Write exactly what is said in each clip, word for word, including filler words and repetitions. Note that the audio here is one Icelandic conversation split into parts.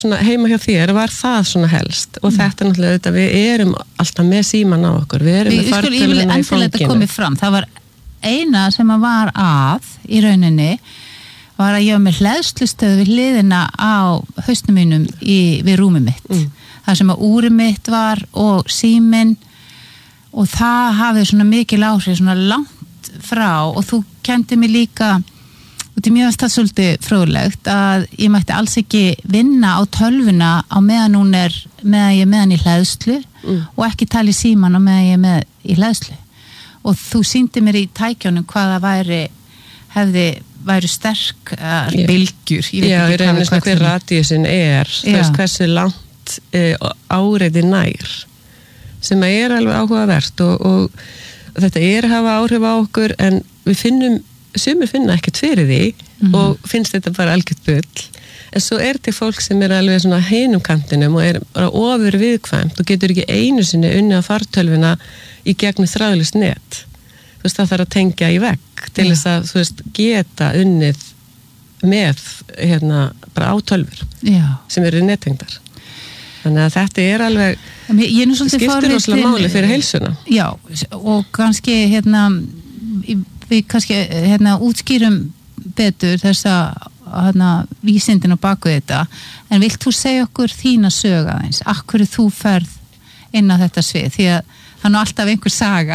svona heima hjá þér var það svona helst og mm. þetta náttúrulega þetta við erum alltaf með síman á okkur við erum við, með fartölvuna í fanginu það var eina sem að var að í rauninni var að ég var með hleðslustöð við hliðina á hausnum mínum í, við rúmið mitt mm. það sem að úrið mitt var og síminn og það hafði svona mikil áhrif svona langt frá og þú kendi mig líka og til mjög að það svolítið fróðlegt að ég mætti alls ekki vinna á tölvuna á meðan hún er meðan ég er meðan í hleðslu mm. og ekki tala í síman á meðan ég er með í hleðslu og þú sýndi mér í tækjónum hvaða væri hefði væri sterk uh, bylgjur ég veit Já, ekki ég reynir svona hver radíusin er þú veist hversu langt uh, áreiði nær sem að er alveg áhugavert og, og þetta er að hafa áhrif á okkur en við finnum sumir finna ekkert fyrir því mm-hmm. og finnst þetta bara algjört bull en svo er til fólk sem er alveg svona hinum kantinum og er bara ofur viðkvæmt og getur ekki einu sinni unni á fartölvuna í gegnum þráðlaust net þú veist það þarf að tengja í vegg til þess að þú veist geta unnið með hérna bara á tölvur Já. sem eru nettengdar þannig að þetta er alveg ég er nú svolítið skiptir rosalega máli fyrir heilsuna Já og kannski hérna við kannski hérna útskýrum betur þessa hérna vísindin á baku þetta en vilt þú segja okkur þína sögu aðeins akkur þú ferð inn á þetta svið því að það er nú alltaf einhver saga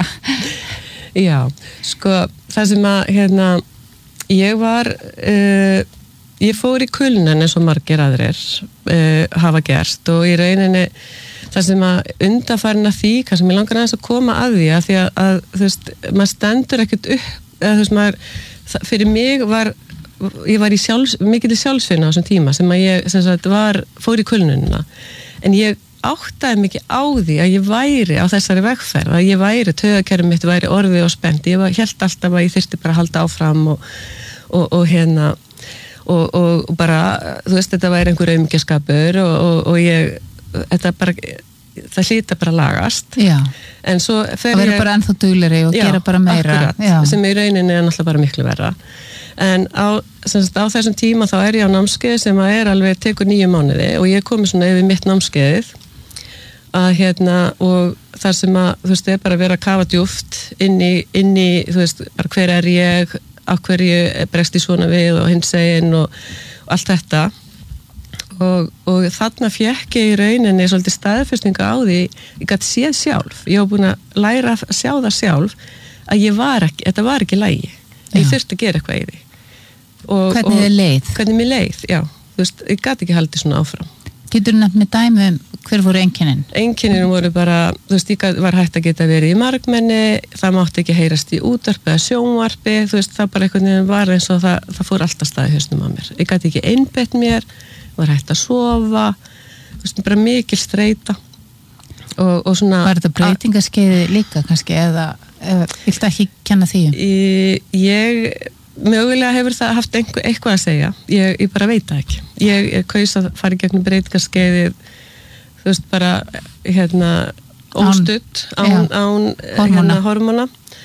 Já, sko það sem að hérna ég var uh, ég fór í kulnun eins og margir aðrir uh, hafa gert og í rauninni það sem að undanfarin að því kannski mér langar aðeins að koma að því að því að, að þú veist, maður stendur ekkert upp eða þú veist maður, það, fyrir mig var ég var í sjálfs, mikil sjálfsvinna á þessum tíma sem að ég sem sagt var, fór í kulnunina en ég áttaði mikið á því að ég væri á þessari vegferð, að ég væri taugakerfið mitt væri orðið og spennt, ég var, hélt alltaf að ég þyrfti bara að halda áfram og, og, og hérna og, og, og bara, þú veist, þetta væri einhver aumingjaskapur og, og, og ég þetta bara, það hlýta bara lagast Já. En svo fer ég... Það verður bara ennþá duglegri og já, gera bara meira. Akkurat, sem í rauninni er náttúrulega bara miklu verra. En á, sagt, á þessum tíma þá er ég á námskeið sem að er alveg tekur níu mánuði og ég komi svona yfir mitt námskeiðið að hérna og þar sem að þú veist, er bara að vera að kafa djúpt inn í, inn í þú veist, bara hver er ég, af hverju bregst ég svona við og hinsegin og, og allt þetta. Og, og þarna fékk ég í rauninni svolítið staðfestingu á því ég gæti séð sjálf, ég var búin að læra að sjá það sjálf að ég var ekki, þetta var ekki lægi ég þurfti að gera eitthvað í því og, Hvernig þið leið? Hvernig mér leið, já, þú veist, ég gæti ekki haldið svona áfram Getur þú nefnt með dæmi um hver voru einkennin? Einkennin voru bara, þú veist, ég var hægt að geta verið í margmenni, það mátti ekki heyrast í útvarpi eða sjónvarpi, þú veist, það bara einhvern veginn var eins og það, það fór alltaf stað í hausnum á mér. Ég gæti ekki einbeitt mér, var hægt að sofa, þú veist, bara mikil streita og, og svona... Var þetta breytingaskeiði líka kannski eða, eða viltu ekki kenna því? Ég, ég mögulega hefur það haft einhver, eitthvað að segja, ég, ég bara veit það ekki. Ég, ég kaus að fara í gegnum breytingaskeiði, þú veist, bara hérna óstudd án, án hérna hormóna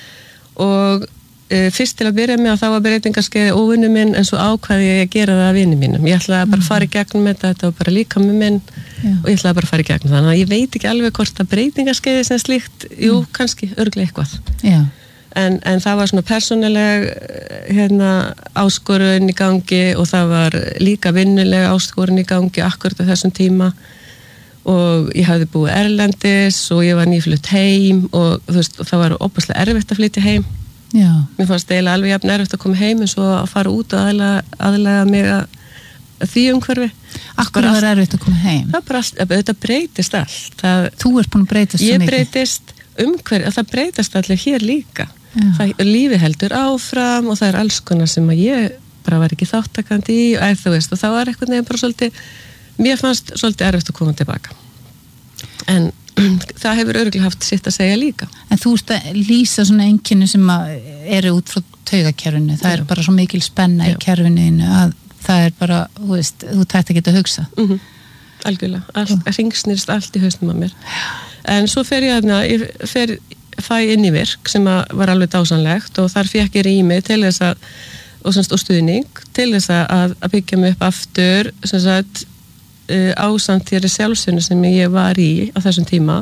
og e, fyrst til að byrja með að þá var breytingaskeiði óvinnu minn en svo ákvaði ég að gera það að vinnu mínum ég ætlaði bara að fara í gegnum þetta, þetta var bara líka með minn Já. Og ég ætlaði bara að fara í gegnum þannig að ég veit ekki alveg hvort að breytingaskeiði sem slíkt, jú, mm. kannski örglega eitthvað Já. En, en það var svona persónuleg hérna áskorun í gangi og það var líka vinnuleg áskorun í gangi akkurat á þessum tíma og ég hafði búið erlendis og ég var nýflutt heim og þú veist, og það var óbúslega erfitt að flytja heim Já. Mér fannst eiginlega alveg jafn erfitt að koma heim en svo að fara út og aðlega, aðlega mig að, að því umhverfi Akkur var erfitt að koma heim? Það bara allt, þetta breytist allt það, Þú ert búin að breytast svo mikið? Ég breytist umhverfi, það breytast allir hér líka það, lífi heldur áfram og það er alls konar sem að ég bara var ekki þáttakandi í og þú veist og það var eitthvað nefn bara svolítið mér fannst svolítið erfitt að koma tilbaka en það hefur örugglega haft sitt að segja líka En þú ert að lýsa svona einkenni sem að eru út frá taugakerfinu það Já. Er bara svo mikil spenna Já. Í kerfinu að það er bara, þú veist þú tætt ekki að hugsa mm-hmm. Algjörlega, allt, ringsnýrst allt í hausnum á mér en svo fer ég hérna ég fer fæ inn í virk sem að var alveg dásanlegt og þar fékk ég rými til þess að og, semst, og stuðning til þess að, að byggja mig upp aftur sem sagt uh, ásamt þér sjálfsögnu sem ég var í á þessum tíma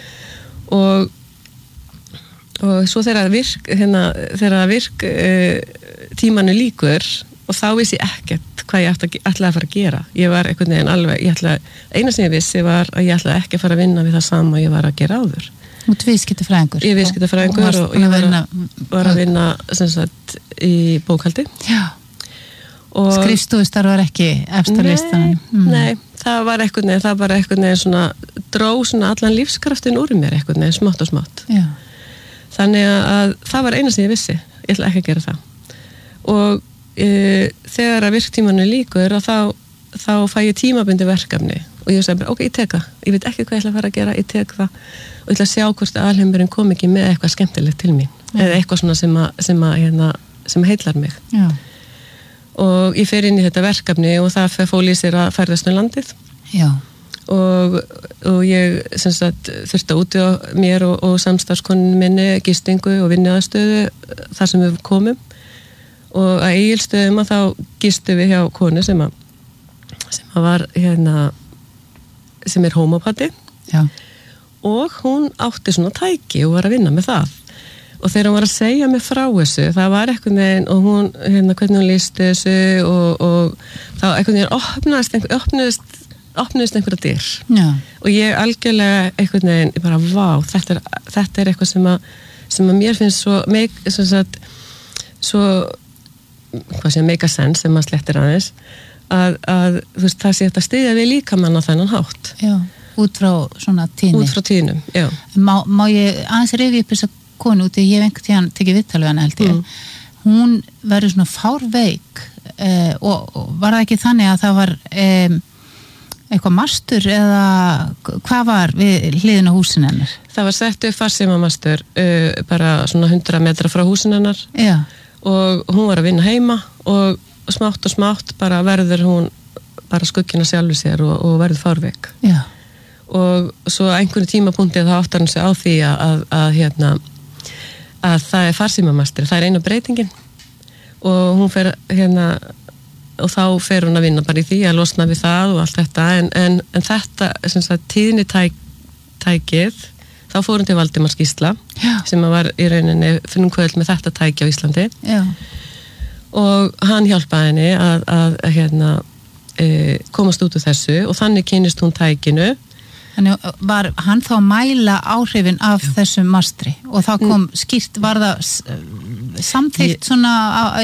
og og svo þegar virk hérna, þegar virk uh, tímanu líkur og þá vissi ég ekkert hvað ég ætla, ætlaði að fara að gera ég var einhvern veginn alveg ég ætla, eina sem ég vissi var að ég ætlaði ekki að fara að vinna við það sama ég var að gera áður Þú ert viðskiptafræðingur Ég er viðskiptafræðingur og, og ég var að, var að vinna sem sagt í bókhaldi Já Skrifstofustarf var ekki efst á listanum mm. Nei, það var einhvern veginn það var einhvern veginn svona dró svona allan lífskraftin úr mér einhvern veginn smátt og smátt Já. Þannig að það var eina sem ég vissi ég ætla ekki að gera það og e, þegar að virktímanu líkur og þá, þá fæ ég tímabundi verkefni og ég sagði bara, ok, ég tek það ég veit ekki hvað ég ætla að fara að gera, ég tek það og ég ætla að sjá hvort að alheimurinn kom ekki með eitthvað skemmtilegt til mín Já. Eða eitthvað svona sem að, sem að, hérna, sem heillar mig Já. Og ég fer inn í þetta verkefni og það fól í sér að ferðast um landið Já. Og, og ég sem sagt, þurfti að úti á mér og, og samstarfskonun minni gistingu og vinnuaðstöðu þar sem við komum og að Egilsstöðum að þá gistu við hjá konu sem að, sem að var hérna sem er homopati Já. og hún átti svona tæki og var að vinna með það og þegar hún var að segja mig frá þessu það var eitthvað neginn og hún hérna hvernig hún lísti þessu og, og þá eitthvað neginn opnaðist einhver, opnaðist, opnaðist einhverja dyr Já. og ég algjörlega eitthvað neginn bara vá, þetta er, þetta er eitthvað sem að, sem að mér finnst svo meik, svo, sagt, svo hvað sé make a sense sem að slettir aðeins að, að þú veist það sé þetta stiðja við líkamann á þennan hátt Já, út frá svona tíðni út frá tíðnum, já Má, má ég aðeins rifja upp þess að konu út, ég hef einhvern tíðan tekið viðtal við hana held ég, mm. hún verður svona fárveik eh, og, og var það ekki þannig að það var eh, eitthvað mastur eða hvað var við hliðin á húsin hennar? Það var sett upp farsímamastur uh, bara svona hundrað metra frá húsin hennar Já. Og hún var að vinna heima og smátt og smátt bara verður hún bara skuggina sjálfu sér og, og verður fárveik Já. og svo einhverju tímapunkti þá áttar hún sig á því að, að, að hérna að það er farsímamastur, það er eina breytingin og hún fer hérna og þá fer hún að vinna bara í því að losna við það og allt þetta en, en, en þetta, sem sagt, tíðni tæk, tækið, þá fór hún til Valdimars Gísla Já. sem var í rauninni fyrir um kvöld með þetta tæki á Íslandi Já. og hann hjálpaði henni að, að, að hérna, e, komast út úr þessu og þannig kynnist hún tækinu Þannig var hann þá að mæla áhrifin af Já. Þessum mastri og þá kom skýrt, var það samþykkt svona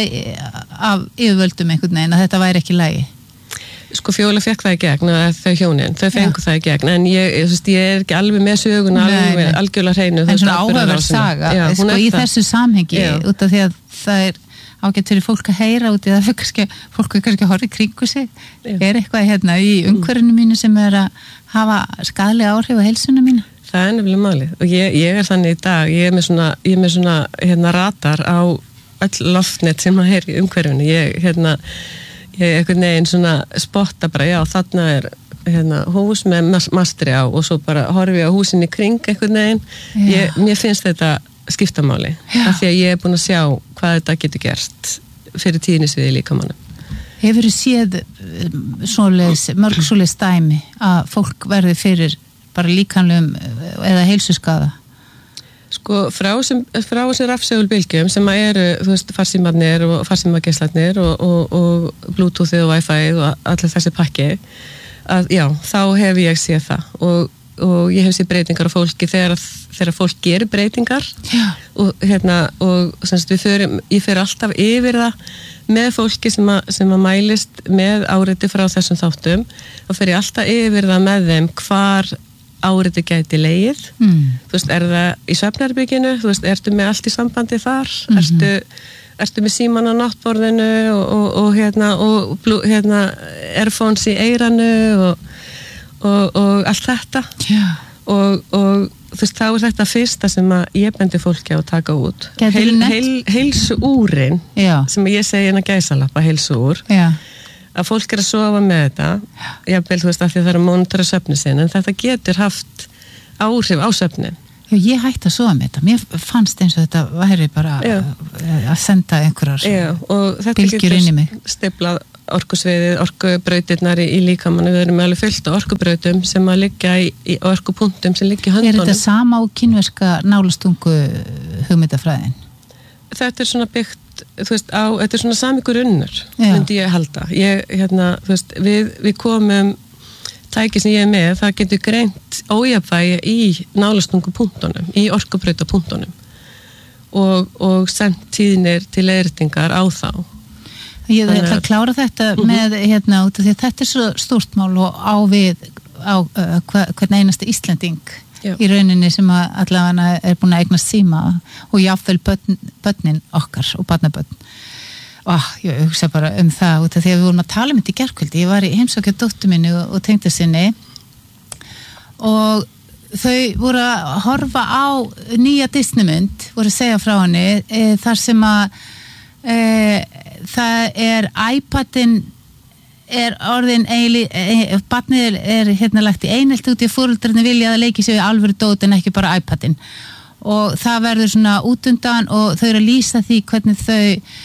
af yfirvöldum einhvern veginn að þetta væri ekki í lagi? Sko Fjóla fekk það í gegn þau hjónin, þau fengu það í gegn en ég, ég, ég er ekki alveg með sögun alveg algjörlega hreinu en svona áhugaverð saga Já, sko, í það. Þessu samhengi Já. Út af því að það er ágætt fyrir fólk að heyra út í það fyrir kannski, fólk er kannski að horfa í kringu sig Já. Er eitthvað hérna í umhverfinu mínu sem er að hafa skaðlega áhrif á heilsuna mína? Það er nefnilega málið og ég, ég er þannig í dag, ég er með svona, ég er með svona hérna radar á öll loftnet sem að heyra í umhverfinu ég, hérna, ég er einhvern veginn svona spotta bara, já þarna er hérna hús með mastri á og svo bara horfi á húsin í kring einhvern veginn, ég, mér finnst þetta skiptamáli, af því að ég er búin að sjá hvað þetta getur gerst fyrir tíðnisviði líkamannum. Hefur þið séð svoleiðis, mörg svoleiðis dæmi að fólk verði fyrir bara líkamlegum eða heilsuskaða? Sko frá sem, frá sem rafsegulbylgjum sem eru, þú veist, farsímarnir og farsímageislarnir og, og, og Bluetooth og Wi-Fi og allir þessi pakki, að já, þá hef ég séð það og og ég hef sér breytingar á fólki þegar, þegar fólk gerir breytingar Já. og hérna og semst við förum, ég fer alltaf yfir það með fólki sem að, sem að mælist með áriti frá þessum þáttum og fer ég alltaf yfir það með þeim hvar áriti gæti leið mm. þú veist, er það í svefnherberginu þú veist, ertu með allt í sambandi þar mm-hmm. ertu, ertu með síman á náttborðinu og, og, og hérna og blú, hérna, earphones í eyranu og Og, og allt þetta yeah. og, og þú veist, þá er þetta fyrsta sem að ég bendi fólki á að taka út heil, heil, heilsu úrin yeah. sem ég segi hérna gæsalappa heilsu úr yeah. að fólk er að sofa með þetta jafnvel, þú veist, af því að það er að monitora svefni sin en þetta getur haft áhrif á svefnin Já, ég hætti að sofa með þetta, mér fannst eins og þetta væri bara Já. Að senda einhverjar Já, og þetta getur stiplað orkusviðið, orkubrautirnar í, í líkamann, við erum alveg fullt af orkubrautum sem að liggja í, í orkupunktum sem liggja í höndunum. Er þetta sama á kínverska nálastungu hugmyndafræðin? Þetta er svona byggt, þú veist, á, þetta er svona sami grunnur, myndi ég halda. Ég, hérna, þú veist, við, við komum, tæki sem ég er með, það getur greint ójafnvægi í nálastungupunktunum, í orkubrautapunktunum og, og sendt tíðnir til leiðréttingar á þá. Ég ætla að klára þetta uh-huh. með, hérna, út af því að þetta er svo stórt mál og á við á uh, hvern einasta Íslending Já. Í rauninni sem að allavega er búin að eignast síma og jáfnvel börn, börnin okkar og barnabörn. Og ég hugsa bara um það út af því að við vorum að tala um þetta í gærkvöldi. Ég var í heimsókja dóttur minni og, og tengda sinni og þau voru að horfa á nýja Disneymynd, voru að segja frá henni e, þar sem að e, það er iPadin er orðin eili, e, barnið er, er hérna lagt í einhelti út í foreldrarnir vilja að leiki sig við alvöru dót en ekki bara iPadin og það verður svona útundan og þau eru að lýsa því hvernig þau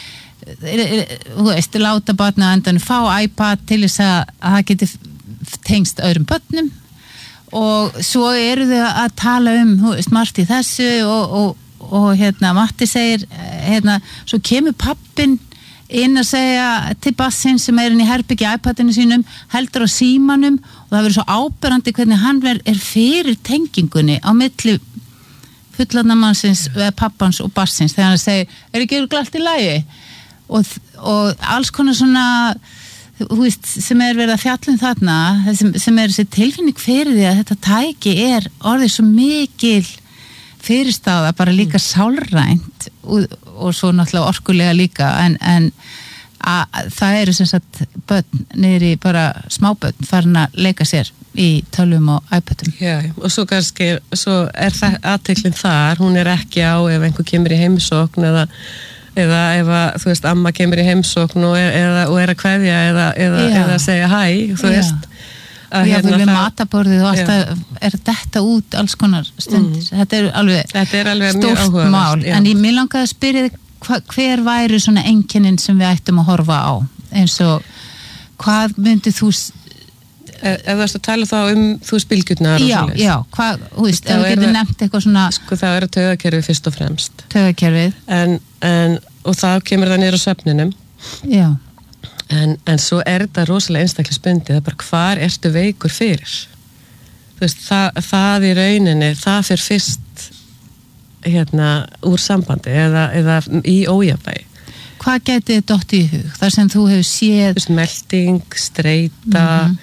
þú veist, láta barna endan fá iPad til þess að það geti tengst öðrum börnum og svo eru þau að tala um þú veist, margt í þessu og, og, og hérna, Matti segir hérna, svo kemur pappin inn að segja til bassins sem er inn í herbergi iPadinu sínum, heldur á símanum og það verður svo áberandi hvernig hann er fyrir tengingunni á milli fullorðnamannsins, pappans og bassins þegar hann segir, er ekki allt í lagi? Og, og alls konar svona þú veist, sem er verið að fjalla um þarna sem, sem er þessi tilfinning fyrir því að þetta tæki er orðið svo mikil fyrirstáða, bara líka mm. sálrænt og, og svo náttúrulega orkulega líka en, en að, það eru sem sagt börn niðri bara smábörn farin að leika sér í tölvum og iPadum. Já, og svo kannski svo er það aðteklinn þar, hún er ekki á ef einhver kemur í heimsókn eða eða ef að, þú veist, amma kemur í heimsókn og er, eða, og er að kveðja eða, eða, eða segja hæ, þú veist að já, hérna við það... mataborðið og alltaf er þetta út alls konar stundir mm. þetta er alveg, þetta er alveg stórt mál já. En ég mér langaði að spyrja þig hver væri svona einkennin sem við ættum að horfa á eins og hvað myndið þú ef þú veist að tala þá um þú spilgjurnar já, já, hvað, þú veist, ef við getum nefnt eitthvað svona sko það er að taugakerfið fyrst og fremst taugakerfið en, en, og þá kemur það niður á svefninum já en, en svo er þetta rosalega einstaklisbundið það er bara hvar ertu veikur fyrir þú veist, það, það í rauninni það fyrir fyrst hérna úr sambandi eða, eða í ójafnvægi hvað getið þið dott í hug, þar sem þú hefur séð þú veist, melding, streita mm-hmm.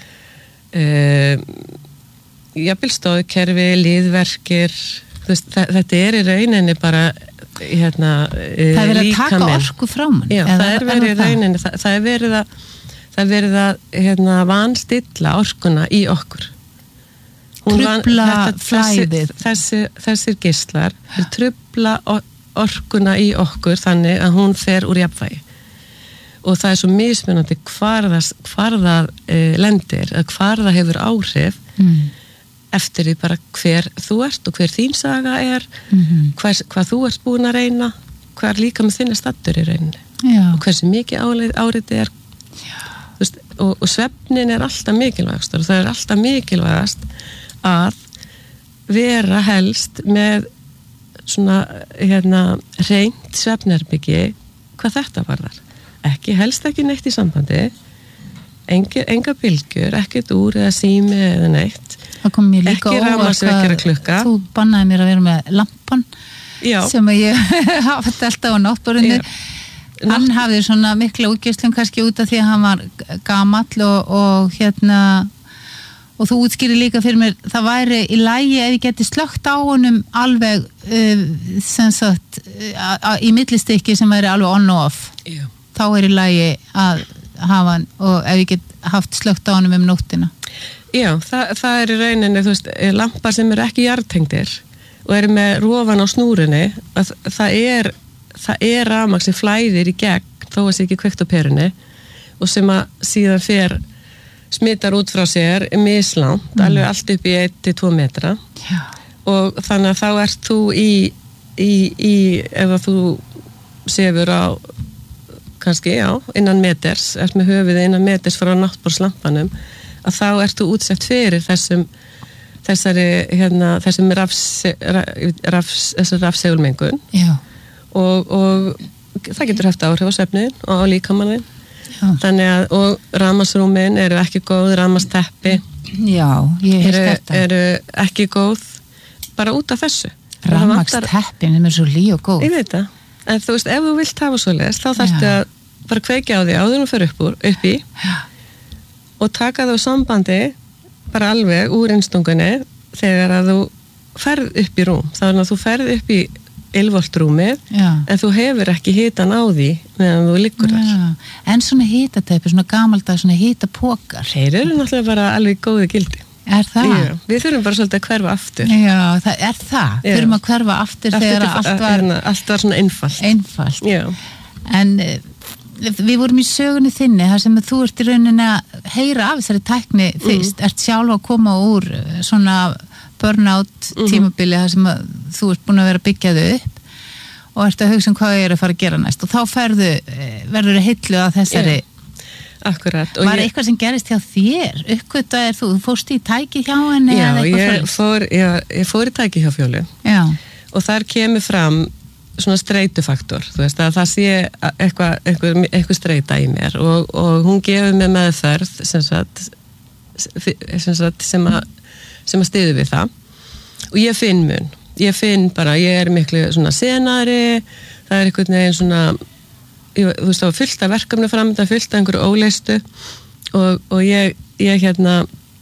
uh, jafnvel stóðkerfi, liðverkir þú veist, þetta er í rauninni bara hérna það er verið að taka orku frá mann já, það er verið í rauninni það, það er verið að það er verið að hérna vanstilla orkuna í okkur trubla flæðið þessi, þessir geislar trubla orkuna í okkur þannig að hún fer úr jafnvægi og það er svo mismunandi hvar það, hvar það e, lendir eða hvar það hefur áhrif mm. eftir því bara hver þú ert og hver þín saga er mm-hmm. hver, hvað þú ert búin að reyna hver líka með þinna stattur í reyninni Já. Og hversu mikið álið, árið er veist, og, og svefnin er alltaf mikilvægast og það er alltaf mikilvægast að vera helst með svona hérna hreint svefnherbyggi hvað þetta varðar ekki helst ekki neitt í sambandi enga, enga bylgjur, ekkert úr eða sími eða neitt það kom mér líka óvart að þú bannaði mér að vera með lampan Já. Sem að ég hafa delt á náttborðinu hann hafði svona mikla útgeislun kannski út af því að hann var gamall og, og hérna og þú útskýrir líka fyrir mér það væri í lagi ef ég geti slökkt á honum alveg uh, sem sagt uh, í millistykki sem væri alveg on og off Já. Þá er í lagi að hafa hann og ef ég get haft slökkt á honum um nóttina Já, það, það er í rauninni, þú veist, lampar sem eru ekki jarðtengdir og eru með rofan á snúrunni, að það er, það er rafmagn sem flæðir í gegn þó að sé ekki kveikt á perunni og sem að síðan fer smittar út frá sér mislangt, mm. alveg allt upp í eitt til tvo metra Já. Og þannig að þá ert þú í, í, í ef að þú sefur á kannski, já, innan meters, ert með höfuðið innan meters frá náttborðslampanum, að þá ertu útsett fyrir þessum, þessari, hérna, þessum rafs, rafs, þessari rafsegulmengun og, og það getur haft áhrif á svefnin og á líkamannin. Þannig að, og rafmagnsrúmin eru ekki góð, rafmagnsteppi Já, ég heyrst eru, þetta. eru ekki góð bara út af þessu. Rafmagnsteppin er svo lí og góð. Ég veit það. En þú veist, ef þú vilt hafa svo leist, þá þarftu að bara kveikja á því áður og fyrir upp, úr, upp í Já. Og taka þá sambandi bara alveg úr innstungunni þegar að þú ferð upp í rúm. Þannig að þú ferð upp í ylvoltrúmið, en þú hefur ekki hitan á því meðan þú liggur þar. Já. En svona hitateppi, svona gamaldag, svona hitapokar. Þeir eru náttúrulega bara alveg góði gildi. Er það? Já, við þurfum bara svolítið að hverfa aftur. Já, það er það. Já. Þurfum að hverfa aftur, aftur þegar allt var... Erna, allt var svona einfalt. Einfalt. Já. En við vorum í sögunni þinni, þar sem þú ert í rauninni að heyra af þessari tækni fyrst, mm. ert sjálf að koma úr svona burnout tímabili, þar sem að þú ert búin að vera byggjað upp og ert að hugsa um hvað ég er að fara að gera næst. Og þá ferðu, verður heillu að þessari... Já. Akkurat. Var ég... eitthvað sem gerist hjá þér? Uppgötaðir þú? Þú fórst í tæki hjá henni? Já, ég fór, ég, ég fór í tæki hjá Fjólu. Já. Og þar kemur fram svona streitufaktor. Þú veist að það sé eitthvað, eitthvað, eitthvað streita í mér og, og hún gefur mig meðferð sem sagt, sem, sagt, sem að, sem að styðu við það. Og ég finn mun. Ég finn bara, ég er miklu svona senari, það er einhvern veginn svona... Ég, þú veist, það var fullt af verkefni framöndan, fullt af einhverju óleistu og, og ég, ég hérna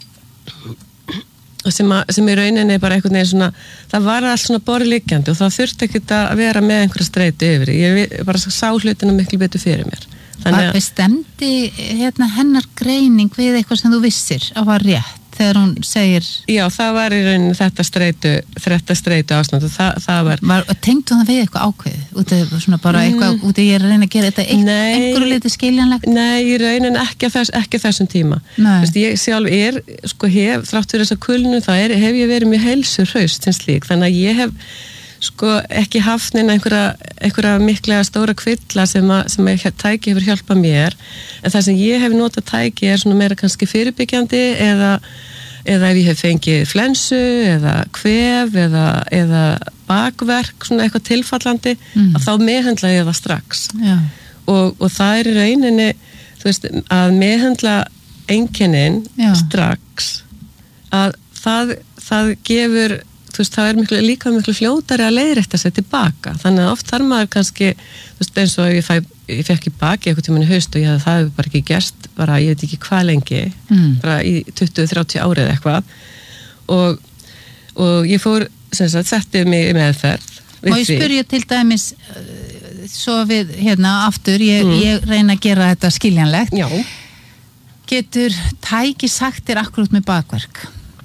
sem, að, sem í rauninni bara einhvern veginn svona, það var allt svona borðliggjandi og það þurfti ekkert að vera með einhverja streyti yfir. Ég bara sá hlutina miklu betur fyrir mér. Var bestemdi hérna, hennar greining við eitthvað sem þú vissir að var rétt þegar hún segir... Já, það var í rauninni þetta streitu, þetta streitu ástand og það, það var... var tengdu það við eitthvað ákveð? Út af svona bara eitthvað, mm. út af ég er að reyna að gera þetta eitt, einhverju litið skiljanlegt? Nei, í rauninni ekki, þess, ekki þessum tíma. Vist, ég sjálf er, sko hef, þrátt fyrir þessa kulnu, það er, hef ég verið mjög heilsur hraust sem slík, þannig að ég hef sko ekki haft neina einhverja, einhverja mikla stóra kvilla sem að, sem að tæki hefur hjálpað mér, en það sem ég hef notað tæki er svona meira kannski fyrirbyggjandi eða, eða ef ég hef fengið flensu eða kvef eða, eða bakverk, svona eitthvað tilfallandi, mm. að þá meðhendla ég það strax. Já. Og, og það er í rauninni, þú veist, að meðhendla einkennin Já. strax, að það, það gefur þú veist, það er miklu, líka miklu fljótari að leiðrétta sig tilbaka, þannig að oft þarf maður kannski, þú veist, eins og ég, fæ, ég fekk í baki eitthvað tímann í haust og ég hafði það hefur bara ekki gerst, bara ég veit ekki hvað lengi, mm. bara í tuttugu til þrjátíu árið eitthvað og, og ég fór, sem sagt, setti mig í meðferð. Og ég spyrja til dæmis, svo við, hérna, aftur, ég, mm. ég reyna að gera þetta skiljanlegt. Já. Getur tæki sagt þér akkurat með bakverk?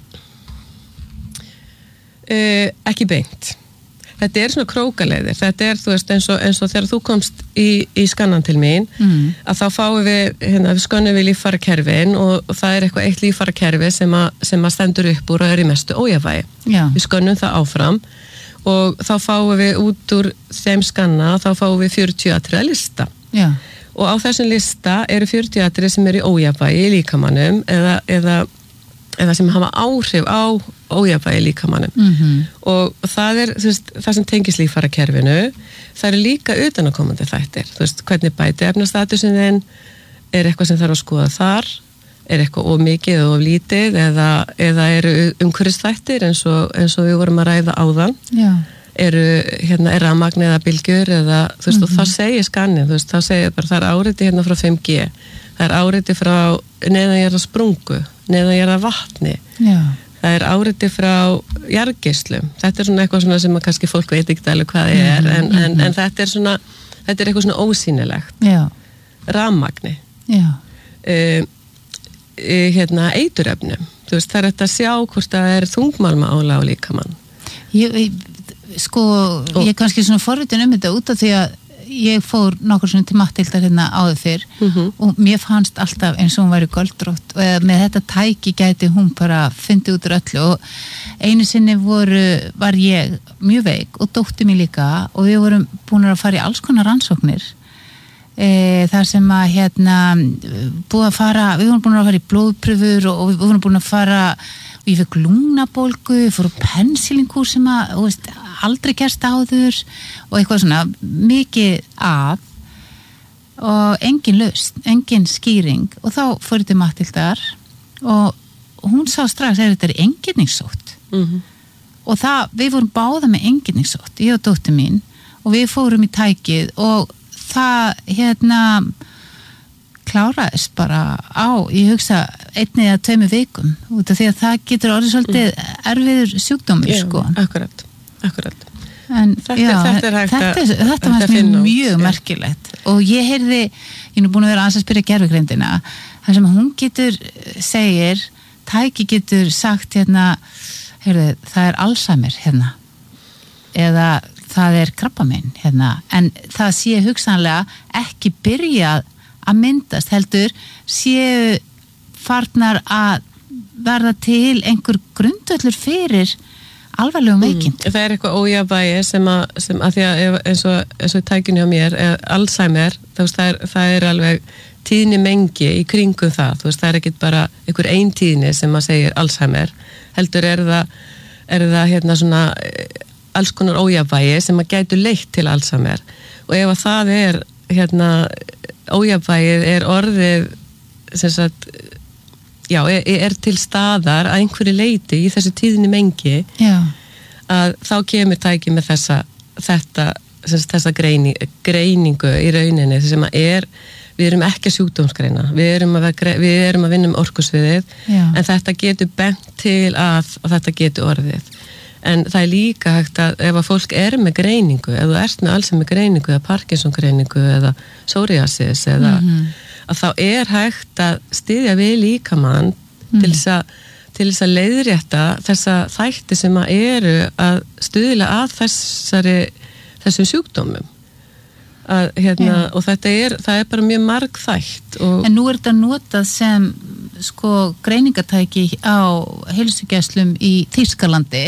Uh, ekki beint. Þetta er svona krókaleiðir, þetta er þú veist eins og, eins og þegar þú komst í, í skannan til mín mm. að þá fáum við, hérna, við skönnum við líffærakerfin og, og það er eitthvað eitt líffærakerfi sem, sem að stendur upp úr og er í mestu ójafvægi. Við skönnum það áfram og þá fáum við út úr þeim skanna, þá fáum við fjörutíu atriða lista. Já. Og á þessum lista eru fjörutíu atriði sem eru í ójafvægi í líkamannum eða, eða eða sem hafa áhrif á ójafnvægi líkamannum mm-hmm. og það er þú veist, það sem tengist líffærakerfinu, það eru líka utanakomandi þættir, þú veist, hvernig bæti efnastatusin þinn, er eitthvað sem þarf að skoða þar, er eitthvað of mikið eða of lítið eða, eða eru umhverfisþættir eins og, eins og við vorum að ræða áðan Já. eru, hérna, er rafmagn eða bylgjur eða, þú veist, mm-hmm. og það segir skannin, þú veist, það segir bara, það er áriti hérna frá fimm G, það er áriti frá neðanjarðar sprungu, neðanjarðar vatni, Já. það er áriti frá jarðgeislum, þetta er svona eitthvað svona sem að kannski fólk veit ekki alveg hvað það er, en, en, en þetta er svona, þetta er eitthvað svona ósýnilegt, Já. rafmagni, Já. Uh, uh, hérna eiturefnum, þú veist, það er þetta að sjá hvort það er þungmálma álag á líkamann. Ég, ég sko, og, ég er kannski svona forritin um þetta út af því að ég fór nokkur svona til Matthildar hérna áður fyrr mm-hmm. og mér fannst alltaf eins og hún væri göldrótt og með þetta tæki gæti hún bara fyndi út úr öllu og einu sinni voru, var ég mjög veik og dótti mér líka og við vorum búin að fara í alls konar rannsóknir e, þar sem að hérna búið að fara, við vorum búin að fara í blóðpröfur og, og við vorum búin að fara og ég fekk lungnabólgu, ég fór á pensilingúr sem að, þú veist, aldrei gerst áður og eitthvað svona mikið að og engin lausn, engin skýring og þá fór ég til Matthildar og hún sá strax að þetta er eingenningssótt mm-hmm. og það, við vorum báða með eingenningssótt, ég og dóttir mín og við fórum í tækið og það, hérna kláraðist bara á, ég hugsa einni eða tveimur vikum út af því að það getur orðið svolítið mm. erfiður sjúkdómur, já, sko. Akkurat, akkurat. En, þetta, já, þetta er hægt að þetta, þetta var mjög merkilegt og ég heyrði, ég er nú búin að vera aðeins að spyrja gervigreindina, þar sem hún getur segir, tæki getur sagt hérna, heyrðu, það er Alzheimer hérna eða það er krabbamein hérna, en það sé hugsanlega ekki byrjað að myndast heldur séu farnar að verða til einhver grundvöllur fyrir alvarlegum veikind. Mm, það er eitthvað ójafnvægi sem að, sem að því að eins og, eins og tækinu á mér, Alzheimer, það er, það er alveg tíðni mengi í kringum það, þú veist, það er ekkit bara einhver ein tíðni sem að segir Alzheimer, heldur er það, er það hérna svona alls konar ójafnvægi sem að gætu leitt til Alzheimer og ef að það er hérna ójafnvægið er orðið sem sagt já, er, er til staðar að einhverju leiti í þessu tíðni mengi já. Að þá kemur tæki með þessa þetta, sagt, þessa greini, greiningu í rauninni sem að er, við erum ekki að sjúkdómsgreina, við erum að, við erum að vinna um orkusviðið já. En þetta getur bent til að, að þetta getur orðið en það er líka hægt að ef að fólk er með greiningu, ef þú ert með Alzheimer greiningu eða Parkinson greiningu eða psoriasis eða mm-hmm. að þá er hægt að styðja við líkamann mm. til þess að til þess að leiðrétta þessa þætti sem að eru að stuðla að þessari þessum sjúkdómum að, hérna, og þetta er, það er bara mjög margþætt og en nú er þetta notað sem sko greiningatæki á heilsugæslum í Þýskalandi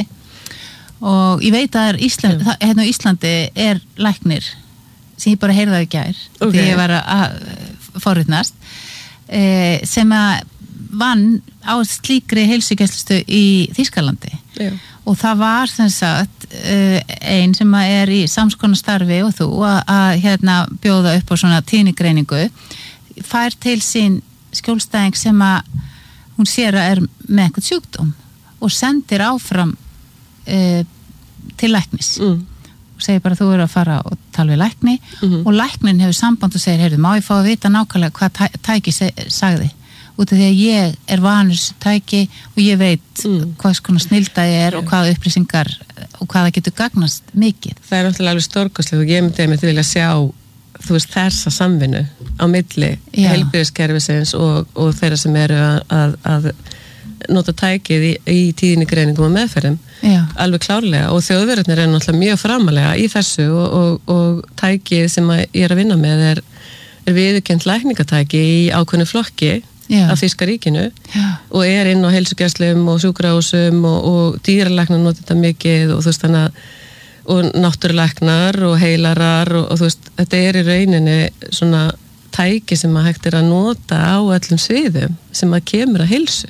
og ég veit að Ísland, það, hérna á Íslandi er læknir sem ég bara heyrði í gær okay. því ég var að forritnast eh, sem að vann á slíkri heilsugæslustu í Þýskalandi Já. Og það var sem sagt eh, ein sem að er í samskonar starfi og þú að, að hérna bjóða upp á svona tíðnigreiningu fær til sín skjólstæðing sem að hún sér að er með eitthvað sjúkdóm og sendir áfram eh, til læknis mm. og segir bara þú eru að fara og tala við lækni mm-hmm. og læknin hefur samband og segir heyrðu, má ég fá að vita nákvæmlega hvað tæ- tæki seg, sagði út af því að ég er vanur tæki og ég veit mm. hvað svona snilda ég er og hvaða upplýsingar og hvaða getur gagnast mikið. Það er náttúrulega alveg stórkostlegt og ég myndi að vilja sjá þú veist þessa samvinnu á milli heilbrigðiskerfisins og, og þeirra sem eru að, að, að nota tækið í, í tíðnigreiningum og meðferðum Já. Alveg klárlega og þjóðverðarnir er náttúrulega mjög framalega í þessu og, og, og tækið sem ég er að vinna með er, er viðurkennt lækningatæki í ákveðnu flokki Já. Af Þýska ríkinu Já. Og er inn á heilsugæslum og sjúkrahúsum og, og dýralæknar nota þetta mikið og þú veist þannig að og náttúrulæknar og heilarar og, og þú veist, þetta er í rauninni svona tæki sem að hægt er að nota á öllum sviðum sem að kemur að heilsu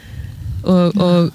og, og,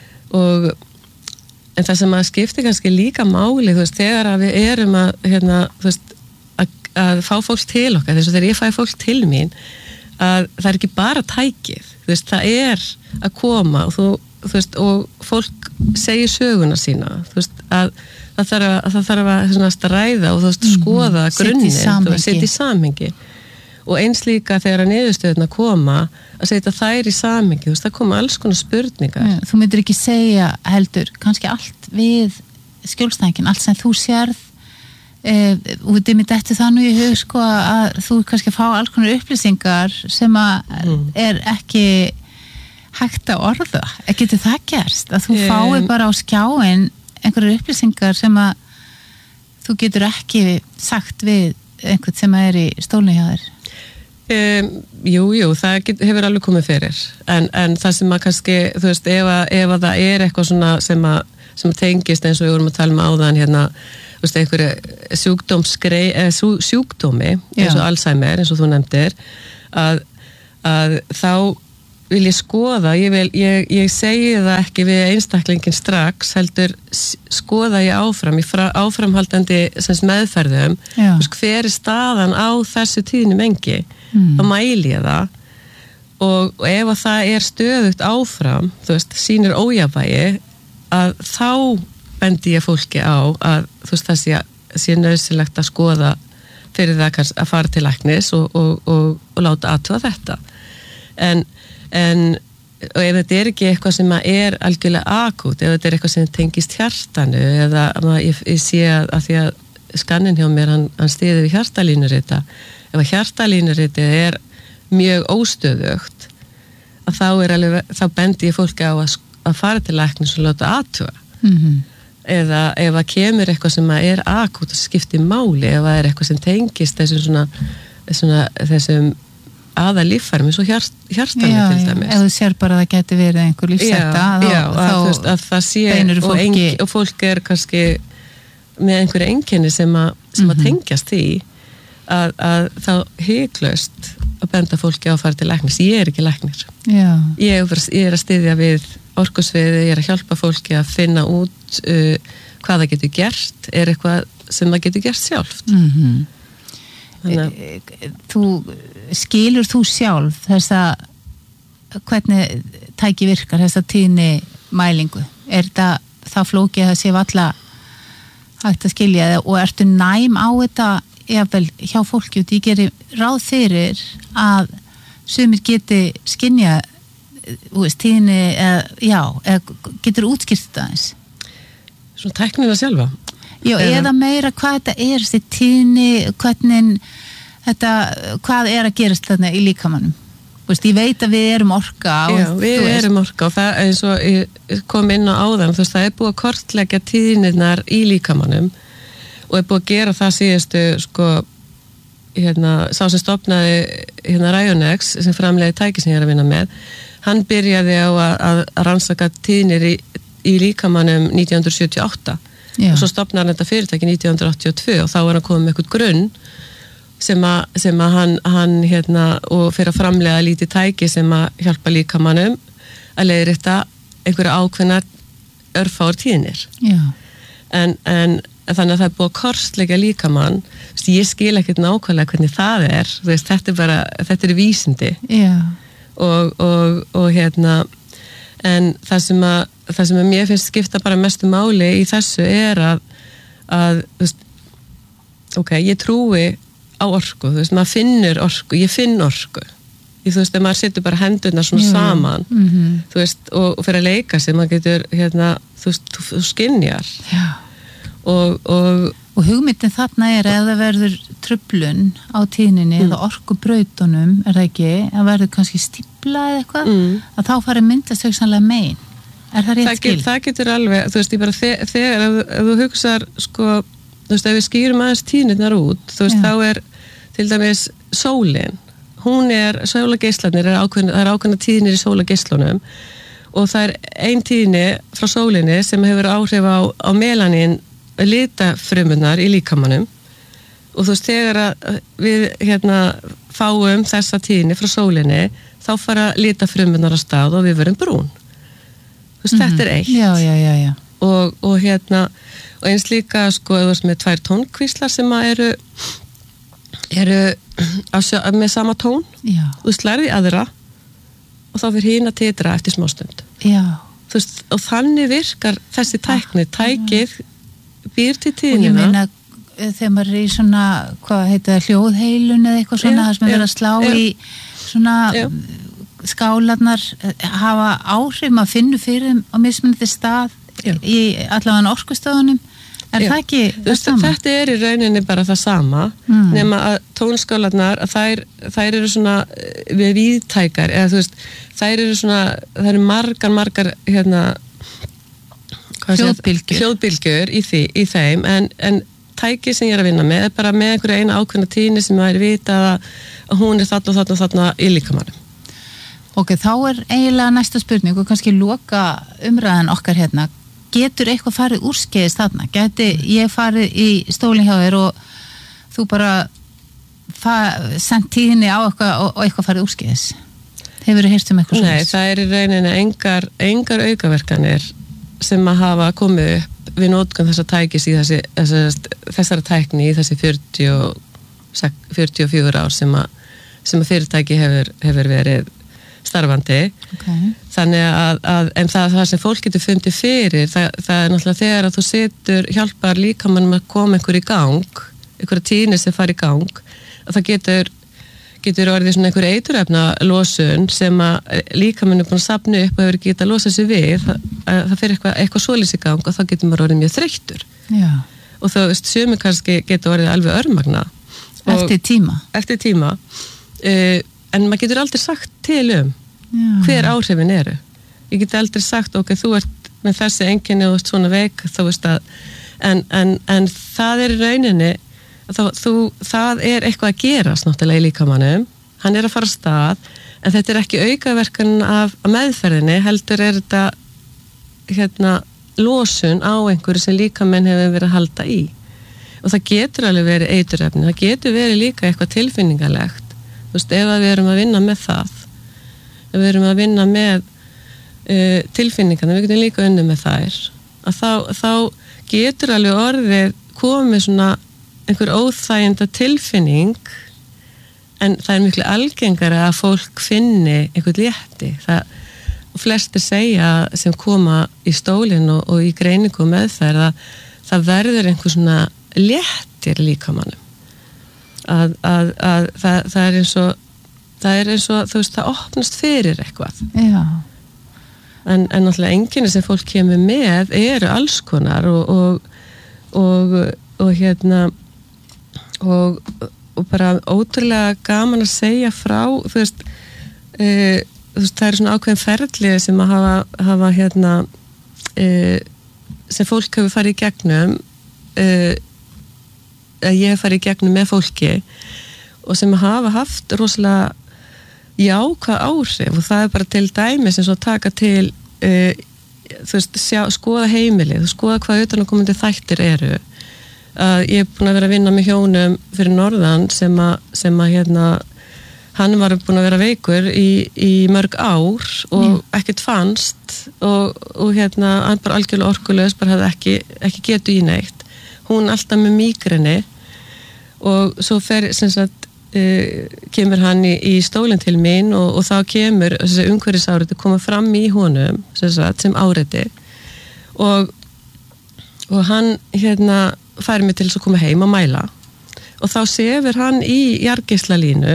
og en það sem að skipti kannski líka máli, þú veist, þegar að við erum að, hérna, þú veist, að, að fá fólk til okkar, þess að þegar ég fæ fólk til mín, að það er ekki bara tækið, þú veist, það er að koma og þú, þú veist, og fólk segir söguna sína, þú veist, að það þarf að, það þarf að svona, ræða og þú veist, skoða mm-hmm. grunninn, þú veist, setja í samhengi og eins líka þegar að niðurstöðuna koma að setja þær í samhengi, þú veist, það koma alls konar spurningar. Ja, þú myndir ekki segja heldur, kannski allt við skjólstæðingin, allt sem þú sérð eh, og þið mitt eftir það nú í hug sko að þú kannski fá alls konar upplýsingar sem að mm. er ekki hægt að orða, getur það gerst að þú um, fái bara á skjáin einhverjar upplýsingar sem að þú getur ekki sagt við einhvern sem er í stólni hjá þér? Um, jú, jú, það get, hefur alveg komið fyrir en, en það sem að kannski þú veist, ef að, ef að það er eitthvað svona sem að, sem að tengist eins og við vorum að tala um áðan hérna þú veist, einhverju sjúkdómsgrei, sjúkdómi eins og Alzheimer, eins og þú nefndir að, að þá vil ég skoða, ég, vil, ég, ég segi það ekki við einstaklingin strax, heldur skoða ég áfram, ég fra, áframhaldandi sem meðferðum, veist, hver er staðan á þessu tíðni mengi, mm. þá mæli ég það og, og ef að það er stöðugt áfram, þú veist, sýnir ójafnvægi, að þá bendi ég fólki á að þú veist, það sé, sé nauðsynlegt að skoða fyrir það að fara til læknis og, og, og, og láta athuga þetta. En En og ef þetta er ekki eitthvað sem er algjörlega akút, ef þetta er eitthvað sem tengist hjartanu eða ég, ég sé að, að því að skannin hjá mér hann, hann stiði við hjartalínurita, ef að hjartalínuritið er mjög óstöðugt að þá er alveg, þá bendi ég fólki á að, að fara til læknis og láta athuga mm-hmm. eða ef að kemur eitthvað sem er akút og skiptir máli, ef það er eitthvað sem tengist þessum svona, svona þessum aða líffærum eins og hjart, hjartanum til dæmis. Ef þú sér bara að það geti verið einhver lífsætta, þá, já, að, þá veist, að það sé og, fólki... en, og fólk er kannski með einhverju einkenni sem, a, sem mm-hmm. að tengjast því að, að þá hyklaust að benda fólki á að fara til læknis. Ég er ekki læknir. Ég er, ég er að styðja við orkusviði, ég er að hjálpa fólki að finna út uh, hvað það getur gert, er eitthvað sem það getur gert sjálft. Mhm. Þú, skilur þú sjálf þessa, hvernig tæki virkar þessa tíðni mælingu? Er það, það flókið að það sé valla hægt að skilja það og ertu næm á þetta jafnvel hjá fólki og því gerir ráð fyrir að sumir geti skynja tíðni eða, já, eða getur útskýrt þetta eins? Svona tæknina sjálfa? Já, eða meira hvað þetta er, þessi tíðni, hvernig þetta, hvað er að gerast þarna í líkamannum? Veist, ég veit að við erum orka. Og, já, við erum orka og það eins og ég kom inn á áðan, þú veist, það er búið að kortleggja tíðnirnar í líkamannum og er búið að gera það síðustu, sko, hérna, sá sem stofnaði hérna Rionex, sem framleiði tæki sem ég er að vinna með, hann byrjaði á að, að rannsaka tíðnir í, í líkamannum nítján hundruð sjötíu og átta. Já. Og svo stofnar þetta fyrirtæki nítján hundruð áttatíu og tvö og þá er hann komið með eitthvað grunn sem að, sem að hann, hann hérna, og fyrir að framlega lítið tæki sem að hjálpa líkamannum að leiðrétta einhverja ákveðnar örfáar tíðnir. Já. En, en þannig að það er búið að kortleggja líkamann, ég skil ekkert nákvæmlega hvernig það er, veist, þetta er bara, þetta er vísindi. Já. Og, og, og hérna, en það sem að það sem að mér finnst skipta bara mestu máli í þessu er að, að þú veist, ok, ég trúi á orku, þú veist, maður finnur orku, ég finn orku. Ég, þú veist, ef maður setur bara hendurnar svona Jú. saman, mm-hmm. þú veist, og, og fyrir að leika sig, maður getur, hérna, þú veist, þú, þú skynjar. Já. Og, og, og hugmyndin þarna er að það verður truflun á tíðninni mm. eða orkubrautunum, er það ekki, að verður kannski stífla eða eitthvað, mm. að þá farið myndast hugsanlega megin. Er það rétt skil? Það, það getur alveg, þú veist, ég bara þegar, þegar ef, ef þú hugsar, sko, þú veist, ef við skýrum aðeins tíðnirnar út, þú veist, Já. þá er til dæmis sólin, hún er, sólageislarnir, er ákveðna, það er ákveðna tíðnir í sólageislunum og það er ein tíðni frá sólinni sem hefur áhrif á, á melanín litafrumunar í líkamanum og þú veist, þegar að við, hérna, fáum þessa tíðni frá sólinni, þá fara litafrumunar á stað og við verum brún. Þú veist, mm-hmm. þetta er eitt. Já, já, já, já. Og, og hérna, og eins líka, sko, þú veist, með tvær tónkvíslar sem að eru, eru á, með sama tón. Já. Þú veist, lærði aðra og þá fyrir hín að titra eftir smástund. Já. Þú veist, og þannig virkar þessi tækni, tækið býr til tíðnina. Og ég meina, þegar maður er í svona, hvað heitir það, hljóðheilun eða eitthvað svona, það sem er verið að slá já. í svona... Já. Skálarnar hafa áhrif, maður finnur fyrir þeim á mismunandi stað Já. í allavega orkustöðunum, er Já. það ekki það veist, sama? Þetta er í rauninni bara það sama, mm. nema að tónskálarnar, að þær, þær eru svona við víðtækar, eða þú veist, þær eru svona, þær eru margar, margar, hérna, hljóðbylgjur, hljóðbylgjur í, því, í þeim, en, en tæki sem ég er að vinna með er bara með einhverja eina ákveðna tíðni sem það er vita að, að hún er þarna og þarna og þarna í líkamannum. Ok, þá er eiginlega næsta spurning og kannski loka umræðan okkar hérna. getur eitthvað farið úrskeiðis þarna, geti ég farið í stólinn hjá þér og þú bara sendt tíðinni á eitthvað og, og eitthvað farið úrskeiðis. Hefur þið heyrt um eitthvað svona? Nei, það er í rauninni engar, engar aukaverkanir sem að hafa komið upp við notkun þessa tækis í þessi, þessar, þessara tækni í þessi fjörutíu og fjögur ár sem að, sem að fyrirtæki hefur, hefur verið starfandi. Okay. Þannig að, að en það, það sem fólk getur fundið fyrir, það, það er náttúrulega þegar að þú setur, hjálpar líkamannum að koma einhver í gang, einhverja tíðni sem fara í gang, að það getur, getur orðið svona einhver eiturefna losun sem að líkamannum er búin að safna upp og hefur ekki getað að losa sig við, það, það fyrir eitthvað, eitthvað svoleiðis í gang og þá getur maður orðið mjög þreyttur. Já. Og þá, veist, sumir kannski getur orðið alveg örmagna. Eftir tíma. Eftir tíma. Uh, en maður getur aldrei sagt til um Já. Hver áhrifin eru. Ég get aldrei sagt, ok, þú ert með þessi einkenni og þú ert svona veik, þú veist að en, en, en það er í rauninni þá, þú, það er eitthvað að gerast náttúrulega í líkamannum, hann er að fara af stað, en þetta er ekki aukaverkan af meðferðinni, heldur er þetta hérna losun á einhverju sem líkamenn hefur verið að halda í og það getur alveg verið eiturefni, það getur verið líka eitthvað tilfinningalegt. Þú veist, ef við erum að vinna með það, ef við erum að vinna með uh, tilfinningarna, við getum líka unni með þær, að þá, þá getur alveg orðið komið svona einhver óþæginda tilfinning, en það er miklu algengara að fólk finni einhvern létti. Það, og flestir segja sem koma í stólinn og, og í greiningu og meðferð að það verður einhver svona léttir líkamannum. Að, að, að það, það er eins og það er eins og, þú veist, það opnast fyrir eitthvað. Já. En, en náttúrulega enginni sem fólk kemur með eru alls konar og, og, og, og hérna og, og bara ótrúlega gaman að segja frá, þú veist, e, þú veist, það er svona ákveðin ferli sem að hafa, hafa hérna, e, sem fólk hefur farið í gegnum, e, að ég hef farið í gegnum með fólki og sem hafa haft rosalega jákvæð áhrif og það er bara til dæmis eins og taka til uh, þú veist, sjá, skoða heimilið, skoða hvað utanaðkomandi þættir eru. Uh, ég er búin að vera að vinna með hjónum fyrir norðan sem að, sem að hérna, hann var búin að vera veikur í, í mörg ár og mm. ekkert fannst og, og hérna, hann bara algjörlega orkulegs, bara hafði ekki, ekki getu í neitt. Hún alltaf með mígreni og svo fer, sem sagt, Uh, kemur hann í, í stólinn til mín og, og þá kemur þessi umhverfisáriti koma fram í honum sem, sagt, sem áriti og, og hann hérna fær mig til að koma heim og mæla og þá sefur hann í jarðgeislalínu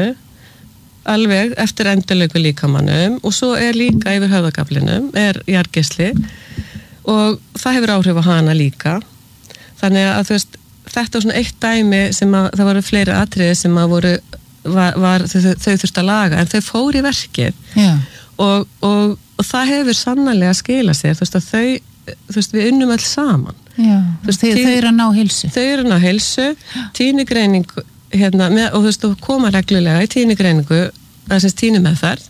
alveg eftir endurlegu líkamannum og svo er líka yfir höfðagaflinum er jarðgeisli og það hefur áhrif á hana líka þannig að þú veist þetta var svona eitt dæmi sem að það voru fleiri atriði sem að voru var, var, þau, þau þurfti að laga en þau fóru í verkið og, og, og það hefur sannarlega skilað sér þú veist að þau, þú veist við unnum alls saman Já, veist, þau, tín, þau eru að ná heilsu þau eru að ná heilsu, tíðnigreining hérna, með, og þú veist þú koma reglulega í tíðnigreiningu, það er sem tíðni með þar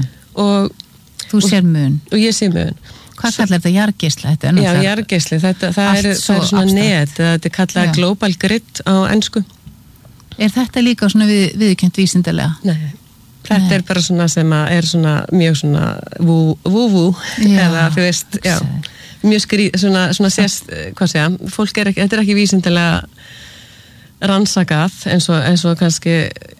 og þú sér mun og ég sé mun Hvað kallar þetta jarðgeisla? Já, jarðgeisli, þetta það er, það er svona net, þetta er kallað global grid á ensku. Er þetta líka svona við, viðurkennt vísindalega? Nei, þetta Nei. er bara svona sem að er svona mjög svona vú-vú, eða þú veist, já, mjög skrí, svona, svona sést, hvað segja, fólk er ekki, þetta er ekki vísindalega rannsakað eins og, eins og kannski,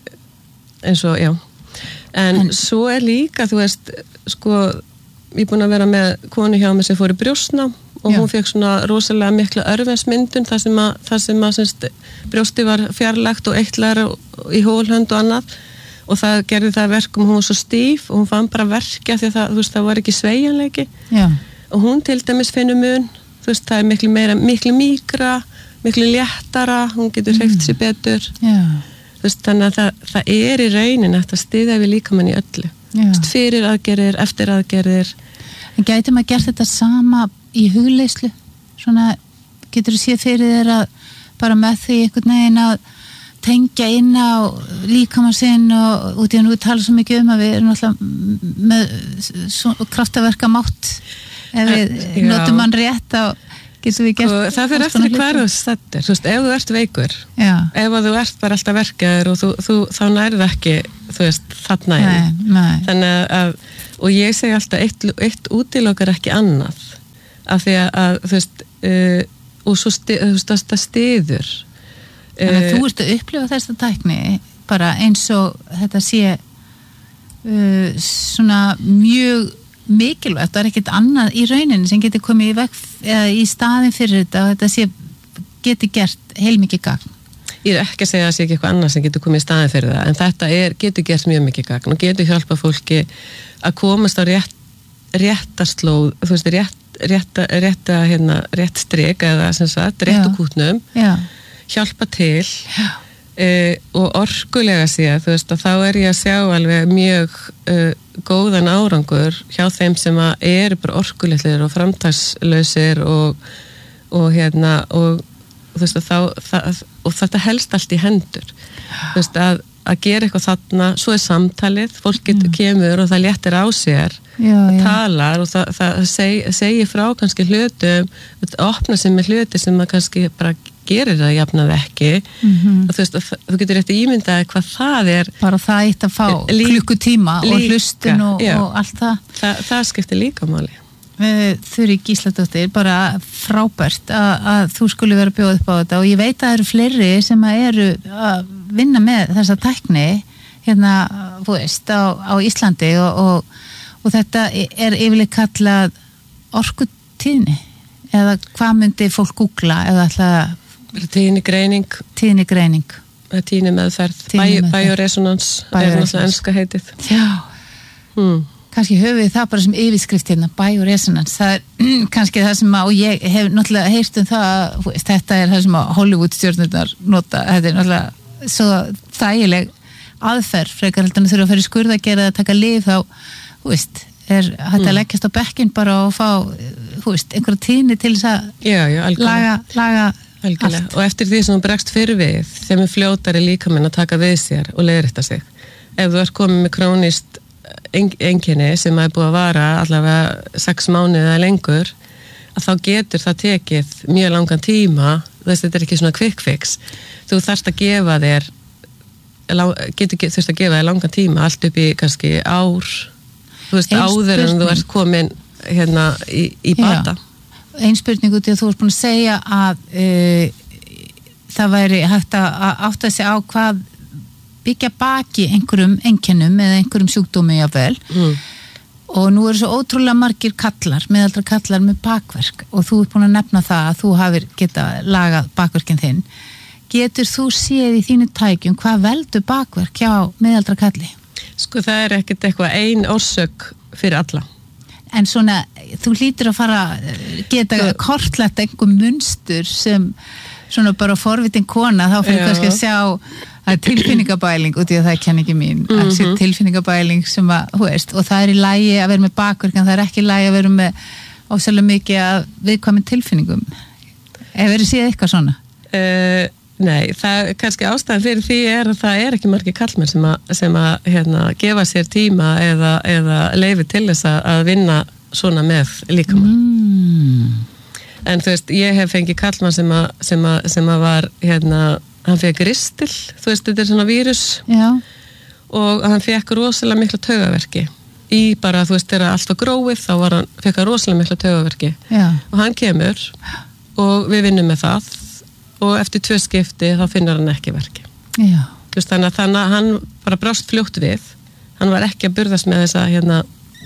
eins og, já. En, en svo er líka, þú veist, sko, ég er búin að vera með konu hjá mig sem fór í brjóstnám og Já. Hún fekk svona rosalega mikla örvensmyndun þar sem að, þar sem að semst, brjósti var fjarlægt og eitlar í hólhönd og annað og það gerði það verkum, hún var svo stíf og hún fann bara verkja því að það, þú veist, það var ekki sveigjanleiki Já. Og hún til dæmis finnur mun, þú veist, það er miklu meira, miklu mýkra, miklu léttara, hún getur hreyft mm. sér betur Já. Þú veist, þannig að það, það er í raunin að styðja við líkamann í öllu Vist, fyrir aðgerðir, eftir aðgerðir En gæti maður gert þetta sama í hugleyslu? Svona, getur þú séð fyrir þér að bara með því einhvern veginn að tengja inn á líkamann sinn og út í að nú tala svo mikið um að við erum alltaf með kraftaverka mátt ef við Já. notum hann rétt á getum við gert og það fyrir eftir hvar þú stattir, þú veist, ef þú ert veikur Já. ef þú ert bara alltaf verkaður og þú, þú, þá nærið ekki, þú veist, þarna Nei, nei. þannig að, og ég segi alltaf eitt, eitt útilokar ekki annað af því að, þú veist uh, og svo sti, þú veist, það stiður Þannig að þú ert að upplifa þessa tækni bara eins og þetta sé uh, svona mjög mikilvægt, það er ekkert annað í rauninni sem getur komið í veg eða í staðin fyrir þetta og þetta sé geti gert heilmikið gagn. Ég er ekki að segja að það sé ekki eitthvað annað sem getur komið í staðin fyrir það, en þetta er, getur gert mjög mikið gagn og getur hjálpa fólki að komast á rétt, réttaslóð, þú veist, rétt, rétta, rétta, hérna, rétt strik eða sem sagt, rétt og kútnum, Já. hjálpa til Já. Uh, og orkulega séð, þú veist, og þá er ég að sjá alveg mjög uh, góðan árangur hjá þeim sem að eru bara orkulitlir og framtagslausir og, og hérna og þú veist, og, þá, það, og þetta helst allt í hendur þú veist, að, að gera eitthvað þarna, svo er samtalið fólk getur mm. kemur og það léttir á sér Já, og já. talar og það, það seg, segir frá kannski hlutum, opna sig með hluti sem maður kannski bara gerir það jafnað ekki mm-hmm. og þú veist, og þú getur eftir ímyndaði hvað það er bara það eitt að fá Lí- klukkutíma og líka, hlustun og, já. og allt það Þa, það skiptir líka máli Þurri Gísladóttir, bara frábært að, að þú skuli vera að bjóða upp á þetta og ég veit að það eru fleiri sem að eru að vinna með þessa tækni hérna, þú veist, á, á Íslandi og, og, og þetta er yfirleitt kallað orkutíðni eða hvað myndi fólk googla eða alltaf tíðni greining tíðni greining tíðni meðferð, Tíðni meðferð. bioresonans er náttúrulega enska heitið Já, hmm. kannski höfum við það bara sem yfirskrift hérna, bioresonance, það er kannski það sem að, og ég hef náttúrulega heyrt um það að þú veist, þetta er það sem að Hollywood stjórnurnar nota, þetta er náttúrulega svo þægileg aðferð frekar heldur en þurfa að fyrir skurða að gera að taka lyf þá, þú veist, er hægt að Mm. leggjast á bekkinn bara og fá, þú veist, einhverja tíðni til þess að já, já, algjörlega, laga, laga algjörlega. allt. Og eftir því sem þú bregst fyrir við þeim er fljótari líkaminn að taka við sér og leiðrétta sig ef þú ert komið með krónist einkenni sem er búið að vara allavega sex mánuði eða lengur að þá getur það tekið mjög langan tíma, þess að þetta er ekki svona quick fix, þú þarft að gefa þér getur þurft að gefa þér langan tíma allt upp í kannski ár þú veist, Ein áður en þú spurning. ert komin hérna í, í bata Ein spurning út í að þú ert búin að segja að uh, það væri hægt að að átta sig á hvað byggja baki einhverjum einkennum eða einhverjum sjúkdómi jáfnvel mm. og nú eru svo ótrúlega margir kallar, meðaldra kallar með bakverk og þú ert búin að nefna það að þú hafir geta lagað bakverkin þinn. Getur þú séð í þínu tækjum hvað veldur bakverk hjá meðaldra kalli? Sko það er ekkert eitthvað ein orsök fyrir alla. En svona, þú hlýtur að fara geta kortlagt einhver munstur sem svona bara forvitin kona, þá fyrir Já. kannski að sjá að tilfinningabæling, út í að það er kenningi mín, Mhm. að sé tilfinningabæling sem að, þú veist, og það er í lagi að vera með bakverk, en það er ekki í lagi að vera með ósæðlega mikið að viðkvæmum tilfinningum. Ef verið séð eitthvað svona? Uh, nei, það kannski ástæðan fyrir því er að það er ekki margir kallmenn sem að, sem að hérna, gefa sér tíma eða, eða leifi til þess að, að vinna svona með líkamann. Mm. En þú veist, ég hef fengið kallmann sem að, sem að, sem að var, hérna, hann fekk ristil, þú veist, þetta er svona vírus Já. og hann fekk rosalega mikla taugaverki. Í bara, þú veist, þegar allt var gróið, þá var hann, fekk hann rosalega mikla taugaverki. Já. Og hann kemur og við vinnum með það og eftir tvö skipti þá finnur hann ekki verki. Já. Þú veist, þannig að þannig að hann bara brást fljótt við. Hann var ekki að burðast með þessa, hérna,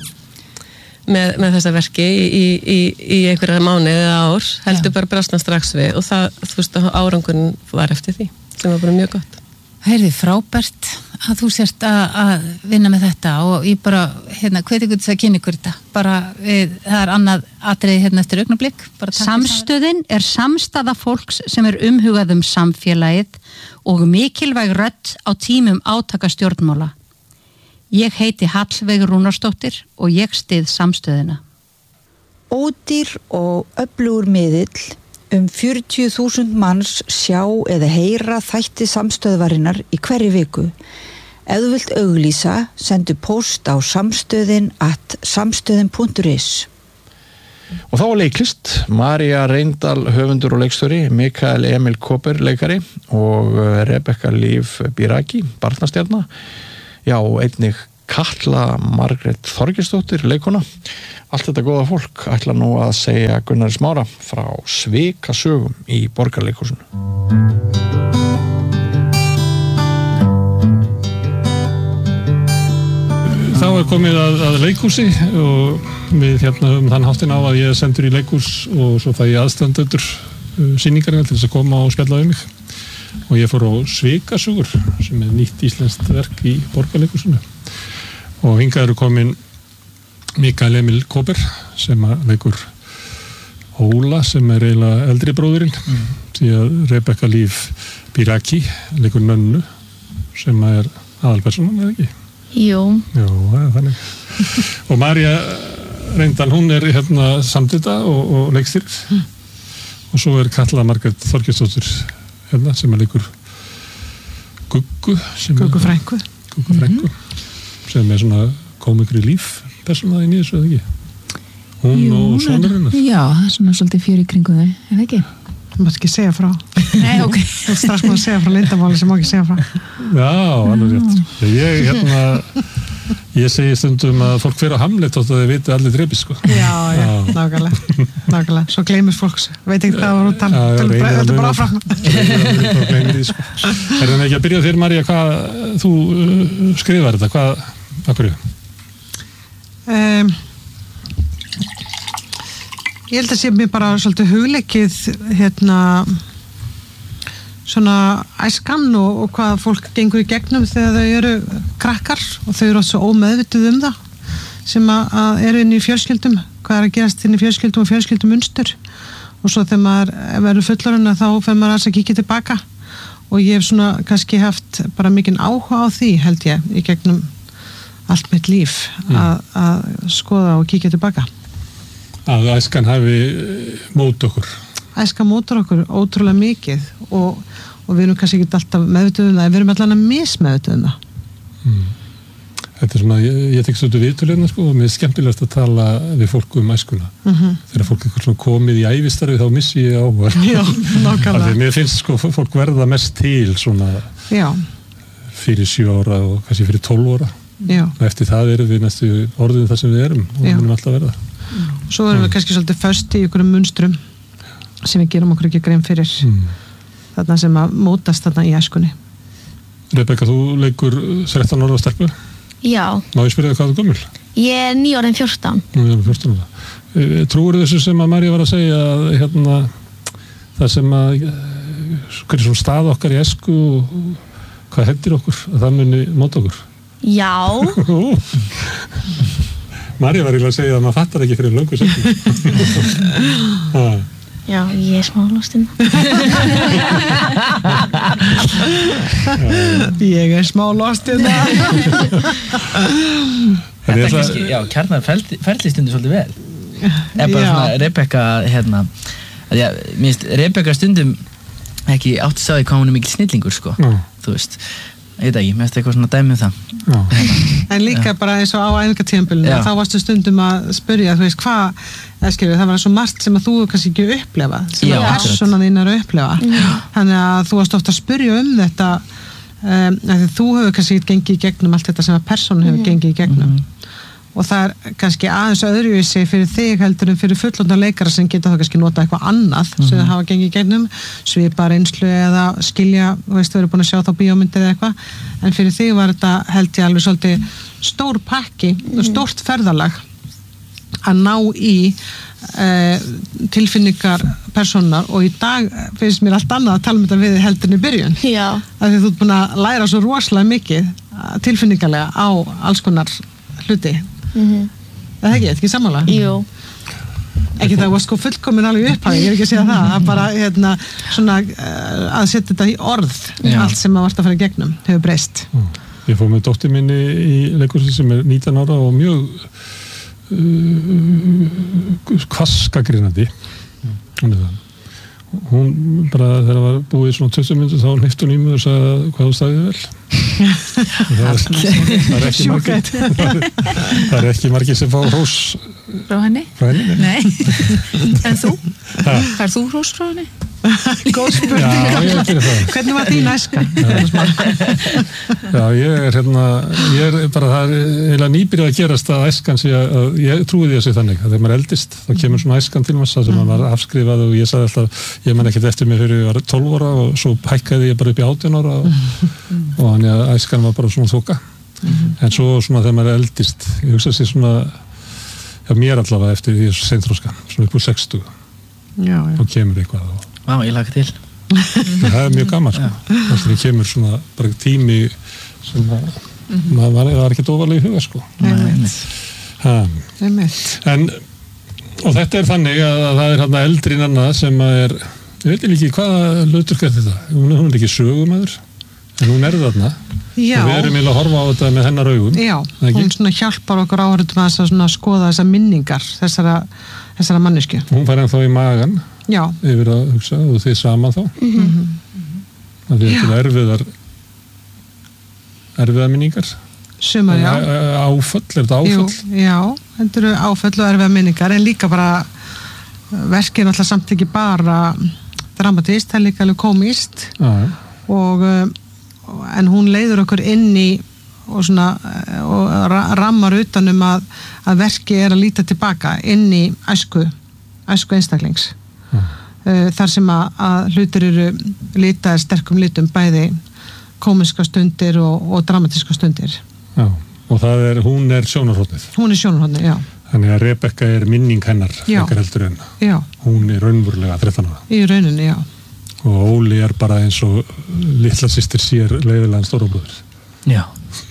með, með þessa verki í, í, í, í einhverja mánuði eða ár, heldur Já. bara brást hann strax við og það, þú veist, árangurinn var eftir því, sem var bara mjög gott. Heyrði, frábært að þú sért að, að vinna með þetta og ég bara, hérna, hveti ykkur þess að kynna ykkur þetta, bara, við, það er annað atriði hérna eftir augnablik. Samstöðin er samstaða fólks sem er umhugað um samfélagið og mikilvæg rödd á tímum átaka stjórnmála. Ég heiti Hallveig Rúnarsdóttir og ég styð samstöðina. Ódýr og öflugur miðill, um fjörutíu þúsund manns sjá eða heyra þætti samstöðvarinnar í hverri viku. Ef þú vilt auglýsa, sendu post á samstöðin at samstöðin punktur is. Og þá var leiklist, María Reyndal höfundur og leikstjóri, Mikael Emil Koper leikari og Rebekka Líf Biraki, barnastjarna, já, einnig Katla Margrét Þorgeirsdóttir leikona. Allt þetta góða fólk ætla nú að segja Gunnari Smára frá svikasögum í Borgarleikhúsinu. Þá er komið að, að leikhúsi og við hérna um þann háttin á að ég er sendur í leikhús og svo fæ ég aðstandendur sýningarinnar til þess að koma og spjalla um mig. Og ég fór á Svikasögur sem er nýtt íslenskt verk í Borgarleikhúsinu. Og hingað eru komin Mikael Emil Koper sem leikur Óla sem er eiginlega eldri bróðurinn mm. því að Rebekka Líf Biraki leikur Nönnu sem er aðalpersonan, eða ekki? Jú. Jú, það er þannig. Og María Reyndal, hún er hérna samtita og, og leikstýrir mm. og svo er Katla Margrét Þorgeirsdóttir hérna sem er leikur Guggu Guggu frænku Guggu frænku mm-hmm. sem er svona komikri líf persóna í nýðis, eða ekki? Hún Jú, og sonurinn. Já, það er svona svolítið fjör í kringum þau, eða ekki? Þú mátt ekki segja frá. Nei, ok. Þú ert strax maður að segja frá leyndamáli sem má ekki segja frá. Já, alveg rétt. Ég, hérna, ég segi stundum að fólk fer á Hamlet þótt að þau viti allir dreipið, sko. Já, já, nákvæmlega. Nákvæmlega. Svo gleymist fólks. Veit ekki hvað voru tala. Já, já, reynir að bara áfram. Reynir að gleymir því, sko. Er það ekki að byrja þér, María, hvað þú uh, skrifar þetta? Hvað, hvað hverju? Um, ég held að sé mér bara svolítið hugleikið hérna svona æskan og, og hvað fólk gengur í gegnum þegar þau eru krakkar og þau eru svo ómeðvituð um það sem að, að eru inn í fjölskyldum, hvað er að gerast inn í fjölskyldum og fjölskyldumunster og svo þegar maður verður fullorðinn þá fer maður að kíkja tilbaka og ég hef svona kannski haft bara mikinn áhuga á því held ég í gegnum allt mitt líf að, að skoða og kíkja tilbaka. Að æskan hafi mót okkur. Æskan mótur okkur ótrúlega mikið og, og við erum kannski ekki alltaf meðvituð um það, við erum allan að mismeðvituð um það. Mm. Þetta er svona, ég, ég tek svolítið viðtöluðna sko og mér er skemmtilegast að tala við fólk um æskuna. Mm-hmm. Þegar fólk er svona komið í ævistarfið þá missi ég áhuga. Já, nákvæmlega. Þegar mér finnst sko fólk verða mest til svona Já. Fyrir sjö ára og kannski fyrir tólf ára. Já. Og eftir það erum við næstu orðin þar sem við erum og við munum alltaf verða. Mm. Svo erum við kannski svolítið föst í einhverjum munstrum sem við gerum okkur ekki grein fyrir mm. þarna sem að mótast þarna í æskunni. Rebekka, þú leikur þrettán ára stelpu? Já. Má ég spyrja þig hvað þú gömul? Ég er nýorðin fjórtán. Nýorðin fjórtán ára. Trúir þessu sem að María var að segja að hérna, það sem að hverju svona stað okkar í æsku og hvað hendir okkur að það muni móta okkur? Já. María var eiginlega að segja að maður fattar ekki fyrir löngu setni. Já, ég er smá lostinn. Ég er smá lostinn. Þetta er kannski, já, kjarnar ferli stundu svolítið vel. Það er bara Já. svona Rebekka, hérna, að já, minnst Rebekka stundum ekki átti að sagði hvað hún er mikil snillingur, sko. Já. Þú veist. Ég veit ekki, mér finnst eitthvað svona dæmi um það. En líka bara eins og á æfingatímabilinu þá varstu stundum að spyrja, þú veist, hvað, eða skilur, það var svo margt sem að þú kannski ekki upplefa, sem Já, að persónan þín er að upplefa. Já. Þannig að þú varst ofta að spyrja um þetta, um, að þú hefur kannski gengið í gegnum allt þetta sem að persónan hefur gengið í gegnum. Mm. Og það er kannski aðeins öðruvísi fyrir þig heldur en fyrir fullorðna leikara sem geta þá kannski nota eitthvað annað mm. sem það hafa gengið í gegnum, svipa reynslu eða skilja, þú veist, þú eru búin að sjá þá bíómyndir eða eitthvað, en fyrir þig var þetta held ég alveg svolítið stór pakki mm. og stórt ferðalag að ná í uh, tilfinningar persónar og í dag finnst mér allt annað að tala um þetta við heldur en í byrjun. Já. Af því þú ert búin að læra svo rosalega mikið tilfinningarlega á alls konar hluti. Mm-hmm. Það er ekki, ekki sammála? Jú. Ekki það var sko fullkomin alveg upphæði, ég er ekki að segja það, það bara hérna svona uh, að setja þetta í orð, Já. Allt sem að varst að fara í gegnum hefur breyst. Mm. Ég fór með dóttir minni í leikhúsi sem er nítján ára og mjög uh, kvassgagnrýnandi. Mm. Hún bara þegar það var búið svona tuttugu mínútur þá hleypti hún í mig og sagði hvað þú sagði vel. það, er, það, er margir, það er ekki margir sem fá hrós frá henni? Frá henni? Nei. En þú? Fær þú hrós frá henni? Góð spurning. Já, ég gerir það. Hvernig var þín æska? Já, ég er hérna, ég er bara, það er eiginlega nýbyrjað að gerast að æskan sé að, ég trúi því að sé þannig, að þegar maður eldist, þá kemur svona æskan til massa sem maður var afskrifað og ég sagði alltaf, ég man ekkert eftir mig fyrir ég var tólf ára og svo hækkaði ég bara upp í átján ára og, og þannig að æskan var bara svona þoka. En svo svona þegar maður eldist, ég hugsa sér svona, já, mér allavega eftir því seinþroska, svona upp úr sextugu, já, já. og kemur eitthvað og Vá, ég laka til. það er mjög gaman sko. Það kemur svona bara tími sem að mm-hmm. maður var ekki ofarlega í huga sko. En og þetta er þannig að, að það er hérna eldri nanna sem að er, ég veit ekki hvaða hlutur er þetta, hún er, hún er ekki sögumæður en hún er þarna Já. og við erum eiginlega að horfa á þetta með hennar augum. Já, hún svona hjálpar okkur áhörðum að svona skoða þessar minningar þessara, þessara mannesku. Hún fær ennþá í magan Já. Yfir að hugsa og þið saman þá mm-hmm. að þið er erfiðar erfiðar minningar Sumar, já. Áföll, er þetta áföll? Jú, já, þetta eru áföll og erfiðar minningar en líka bara verkið er alltaf samt ekki bara dramatist, það er líka alveg komist ah. og en hún leiður okkur inn í og svona og rammar utanum að, að verkið er að líta tilbaka inn í æsku æsku einstaklings mm. þar sem að, að hlutir eru litaðir sterkum litum bæði komiska stundir og, og dramatiska stundir Já, og það er, hún er sjónarhornið hún er sjónarhornið, já þannig að Rebekka er minning hennar ekkert heldur en já. Hún er raunverulega þrettán ára í rauninni, já og Óli er bara eins og litla systir sér leiðilegan stórabróður Já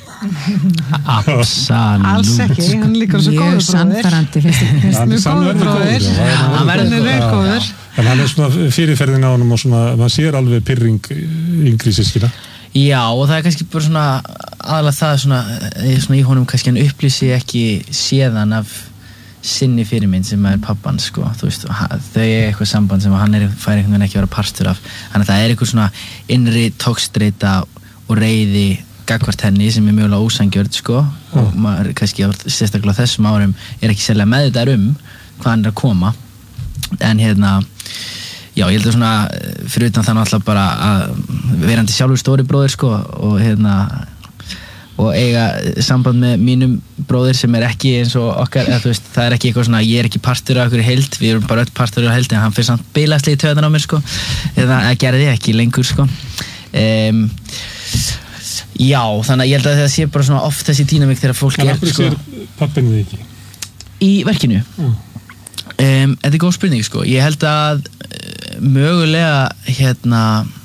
Absolutt Alls ekki, hann líka svo góður bróðir Mjög sannfærandi finnst mjög góður bróðir Hann verður góður En hann er svona fyrirferðin á honum og svona, maður sér alveg pirring yngri systkina Já, og það er kannski bara svona aðalega það svona, svona í honum kannski hann upplýsi ekki séðan af sinni fyrirmynd sem er pappan sko, þú veist, þau er eitthvað samband sem hann er, fær einhvern veginn ekki að vera partur af þannig að það er eitthvað svona innri tókstreita og reiði gagnvart henni sem er mjögulega ósangjörn sko, mm. og maður kannski sérstaklega þessum árum er ekki sérlega meðvitaður um hvað hann er að koma en hérna já, ég held að svona fyrir utan það náttúrulega bara að verandi sjálfur stóri bróðir sko og hérna og eiga samband með mínum bróðir sem er ekki eins og okkar eða þú veist, það er ekki eitthvað svona, ég er ekki partur af okkur heild, við erum bara öll partur af heild en hann fyrir samt beilastlið í töðan á mér sko eða gerði ekki lengur sko um, já, þannig að ég held að það sé bara svona oft þessi dýnamík þegar fólk en er okkur sko, sér pappinu þið ekki? í verkinu Mm. Um, þetta er góð spurning sko, ég held að uh, mögulega hérna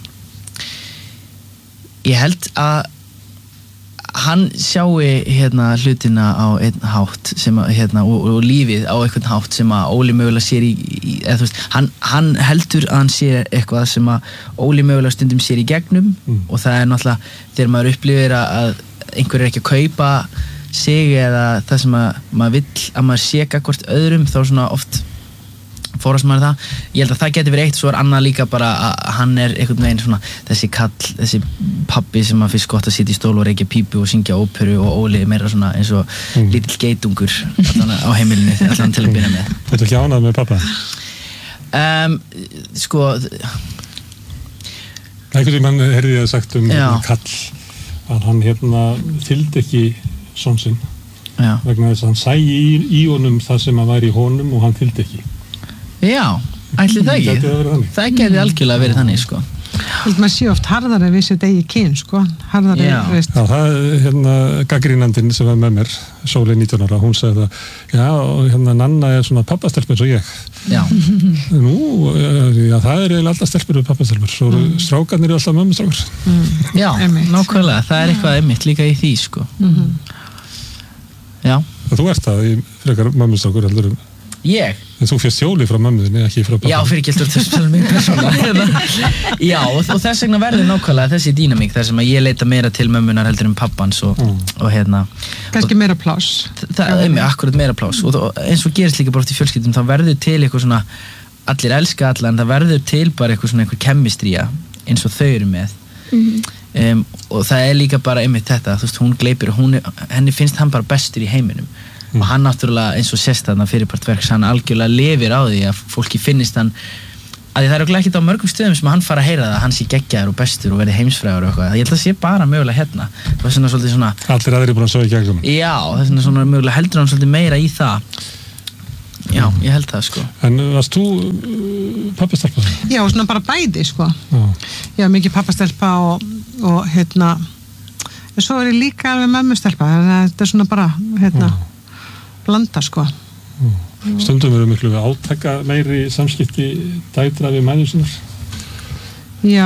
ég held að hann sjáu hérna hlutina á einn hátt sem að hérna og, og lífið á einhvern hátt sem að Óli mögulega sér í, í eða þú veist, hann, hann heldur að hann sér eitthvað sem að Óli mögulega stundum sér í gegnum Mm. og það er náttúrulega þegar maður upplifir að, að einhver er ekki að kaupa sig eða það sem að maður vill að maður sé gagnvart öðrum þá svona oft fórast maður það ég held að það geti verið eitt svo er annað líka bara að hann er einhvern veginn svona þessi kall, þessi pabbi sem að fyrst gott að sitja í stól og reykja pípu og syngja óperu og Óli er meira svona eins og mm. lítill geitungur allan á heimilinu allan til að byrja með Þetta er ekki ánægð með pappa? Um, sko Einhvern veginn heyrði ég að sagt um Já. kall að hann hérna fylgdi ekki son sinn Já. vegna þess að hann sæi í, í honum það sem að væri í honum og hann fylgdi ekki Já, ætli það Gæti það verið ekki þannig? það geti algjörlega verið þannig sko Held maður sé oft harðari við sitt eigi kyn sko harðari, Já. veist Já, það er hérna gaggrínandinn sem var með mér Sóley nítján ára, hún sagði það já, og hérna Nanna er svona pappastelp eins og ég Já, Nú, já, það er eiginlega alltaf stelpur við pappastelpur, svo mm. strákarnir eru alltaf mömmustrákar já, Einmitt. nákvæmlega það er eitthvað einmitt líka í því sko Mhm. Já, og þú ert það í frekar mömmustrákur heldur um ég en þú fyrst hjóli frá mömmuðinni, ekki frá pappa Já, fyrir ekki að spila mig persóna Já, og, og þess vegna verður nákvæmlega þessi dýnamík þar sem að ég leita meira til mömmunar heldur um pappans og, Mm. og hérna kannski meira pláss það er mér akkurat meira pláss og, og eins og gerist líka bara oft í fjölskyldum þá verður til eitthvað svona, allir elska alla en það verður til bara eitthvað svona eitthvað kemistría eins og þau eru með um, og það er líka bara einmitt þetta, þú veist, hún gleipir og hún er, henni finnst hann bara bestur í heiminum og hann náttúrulega eins og sést þarna fyrirpartverks, hann algjörlega lifir á því að fólki finnist hann, að það er okkur ekkert á mörgum stöðum sem hann fara að heyra það að hann sé geggjaður og bestur og verði heimsfrægur og eitthvað, ég held að það sé bara mögulega hérna, það er svona svolítið svona allir aðrir búin að sjá í gegnum já, það er svona, svona mögulega heldur hann svolítið meira í það já, ég held það sko. En varst þú uh, pappastelpa? Já, svona bara bæði sko Já, já mikið pappastelpa og, og hérna en svo er ég líka alveg mömmustelpa, þannig að þetta er svona bara hérna blanda sko. Stundum eru miklu átaka meiri samskipti dætra við mæður sinnar. Já.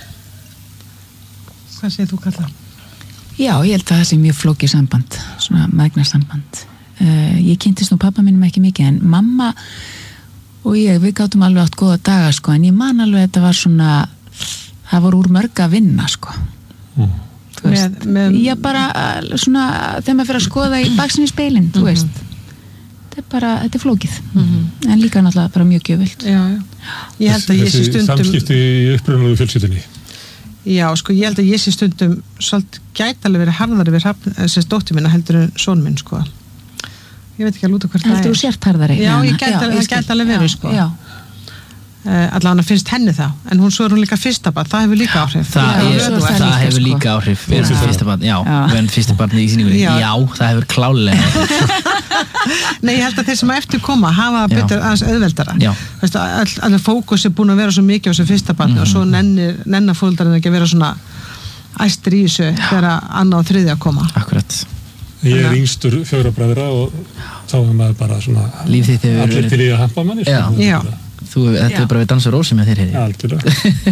Hvað segir þú, Kalla? Já, ég held að það sé mjög flókið samband, svona magnasamband. Uh, ég kynntist nú pappa mínum ekki mikið, en mamma og ég, við gátum alveg átt góða daga, sko, en ég man alveg að þetta var svona, það var úr mörg að vinna, sko. Mm. Þú veist, með, með... ég bara, svona, þegar maður fyrir að skoða í baksinni speilin, þú veist. Mm-hmm. Þetta er bara, þetta er flókið. Mm-hmm. En líka náttúrulega bara mjög gjöfult. Já, já. Ég held að ég sé stundum... Þessi samskipti í upprunalegu fjölskyldunni. Já, sko, ég held að ég sé stundum svolítið gæti alveg verið harðari við þessi dóttir minna heldur en son minn, sko. Ég veit ekki alveg út af hvert það er. Heldur þú sért harðari? Já, ég gæti alveg, alveg verið, sko. Já. Uh, allavega finnst henni það, en hún svo er hún líka fyrsta barn, það hefur líka áhrif. Það, já, ég, það, það, það hefur líka áhrif, við erum fyrsta barn, já, já. Við erum fyrsta barn í sýningunni, já. já, það hefur klálega. Nei, ég held að þeir sem eftir koma hafa betur aðeins auðveldara. Já. Veistu, all, allir fókus er búin að vera svo mikið á þessu fyrsta barn mm-hmm. og svo nennir, nennar fóldarinn ekki að vera svona æstir í þessu þegar annað og þriðja koma. Akkurat. Ég er yngstur fjóra bræðra og þá er maður bara svona allir til í að hampa manni. Já. Já. Þú, þetta er bara við dansa rósi með þér hér. Algjörlega.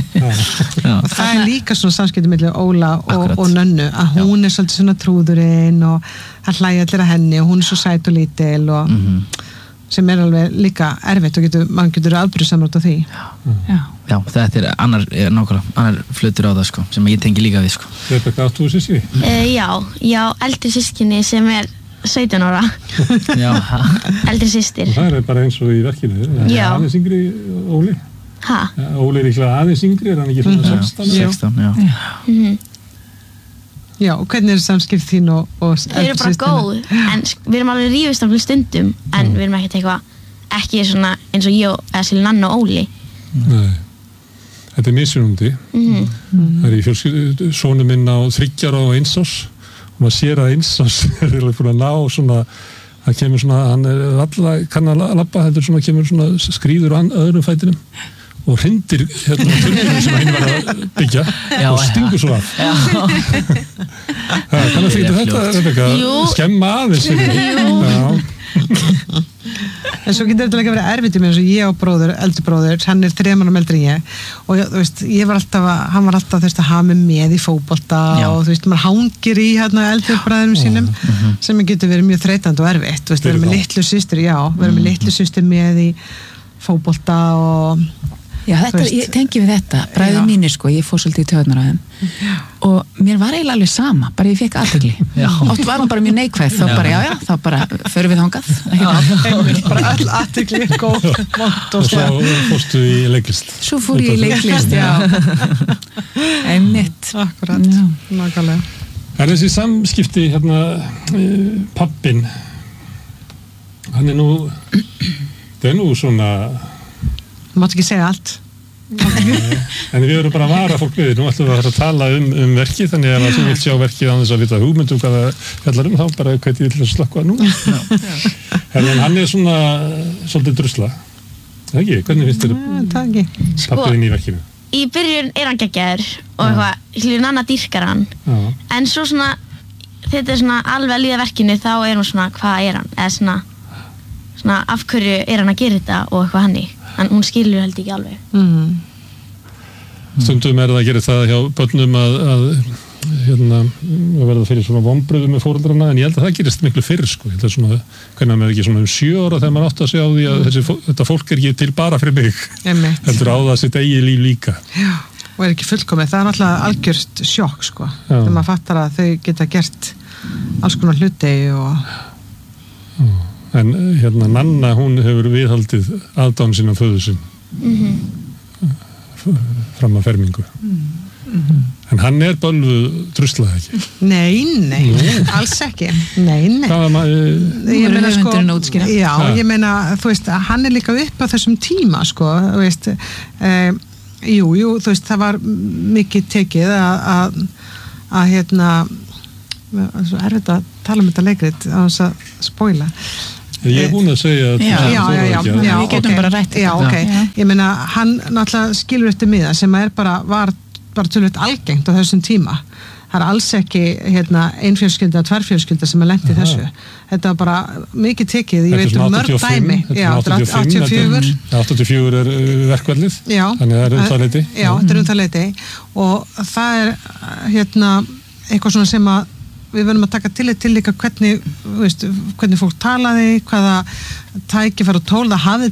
Og það er líka svona samskipti millir Óla og, og Nönnu, að hún Já. Er svolítið svona trúðurinn og hann hlæja allir að henni og hún er svo sæt og lítil og mm-hmm. sem er alveg líka erfitt og getur, mann getur afbyrðu samrátt á því. Já. Já, þetta er annar, nákvæmlega, annar flutur á það sko, sem ég tengi líka við sko. Rebekka, áttu þú sískinni? Uh, já, já, eldri sískinni sem er sautján ára. Já. Eldri systir. Og það er bara eins og í verkinu. Já. Aðeins yngri Óli. Hæ? Ja, Óli er líklega aðeins yngri, er hann ekki svona mm. sextán? sextán, já. Já. Mm-hmm. Já, og hvernig er samskipt þín og, og eldri systir? Þau eru bara góð, en við erum alveg rífist á stundum, en mm. við erum ekkert eitthvað, ekki svona eins og ég og, eða Silja Nanna og Óli. Nei. Þetta er mismunandi. Mm-hmm. Mm. Það er í fjölskyldu, sónu minn á þriggjára og eins árs. Og maður sér að eins og er búin að ná svona, það kemur svona, hann er alltaf kann að labba, heldur svona, kemur svona skrýður á öðrum fætinum og hrindir hérna törnum sem henni var að byggja já, og stingur svo af. Kannu að fyrir þetta, Rebekka, skemma aðeins. Já. En svo getur þetta líka verið erfitt með eins og ég og bróður, eldri bróður, hann er þremanum eldri en ég og þú veist, ég var alltaf að, hann var alltaf þú veist að hafa mig með í fótbolta og þú veist, maður hangir í hérna eldri bræðurum sínum mm-hmm. sem getur verið mjög þreytandi og erfitt, þú veist, við erum með litlu systur, já, við erum með litlu systur með í fótbolta og Já, þetta, ég tengi við þetta, bræður mínir sko, ég fór svolítið í töðunar á þeim og mér var eiginlega alveg sama, bara ég fekk athygli. Oft var hún bara mjög neikvæð, þá bara já, já, þá bara förum við þangað. Já, bara all athygli, góð, vont og svo fórstu í leiklist. Svo fór ég í leiklist, já. Einmitt. Akkurat, nákvæmlega. Er þessi samskipti, hérna, pappin, hann er nú, það er nú svona... Þú mátt ekki segja allt. En við erum bara að vara fólk við, nú ætlum við að tala um, um verkið, þannig að ef þú vilt sjá verkið án þess að vita hugmyndum hvað það fjallar um, þá bara hvað ég vil að slökkva núna. En hann er svona svolítið drusla. Það ekki? Hvernig finnst þér pappiðinn í verkinu? Í byrjun er hann geggjaður og eitthvað, Silja Nanna dýrkar hann. Já. En svo svona, þetta er svona alveg að líða verkinu, þá er hún svona, hvað er hann? Eða svona, svona af hverju er hann að gera þetta og eitthvað hannig. En hún skilur held ekki alveg. Mm. Stundum er það að gera það hjá börnum að, að hérna, að verða fyrir svona vonbrigðum með foreldrana, en ég held að það gerist miklu fyrr sko. Ég held að svona, hvernig maður ekki svona um sjö ára þegar maður átt að segja á því að þessi, þetta fólk er ekki til bara fyrir mig. Heldur á það sitt eigi líf líka. Já, og er ekki fullkomið. Það er náttúrulega algjört sjokk sko. Já. Þegar maður fattar að þau geta gert alls konar hluti og... Já. En hérna Nanna, hún hefur viðhaldið aðdáun sína föður sinn mm-hmm. fram að fermingu. Mm-hmm. En hann er bölvuð druslað ekki? Nei, nei, Nú. alls ekki. Nei, nei. Hvað var Ég meina sko, já, ha. ég meina, þú veist, hann er líka upp á þessum tíma, sko, þú veist, eh, jú, jú, þú veist, það var mikið tekið að, að, að hérna, það er svo erfitt að tala um þetta leikrit á þess að spoila. Ég er búin að segja að já, já, já, já, já, við getum okay. bara rætt já, okay. já. Ég meina, hann náttúrulega skilur eftir miða sem er bara, var bara tölvöld algengt á þessum tíma. Það er alls ekki hérna, einfjölskylda og tværfjölskylda sem er lent í þessu. Þetta var bara mikið tekið, ég veit um mörg dæmi. Já, þetta er áttatíu og fjögur. áttatíu og fjögur er verkvallið, þannig að það er um það leiti. Já, þetta er um það leiti og það er hérna, eitthvað svona sem að við verðum að taka tillit til líka hvernig, veist, hvernig fólk talaði, hvaða tækifæri og tól það hafði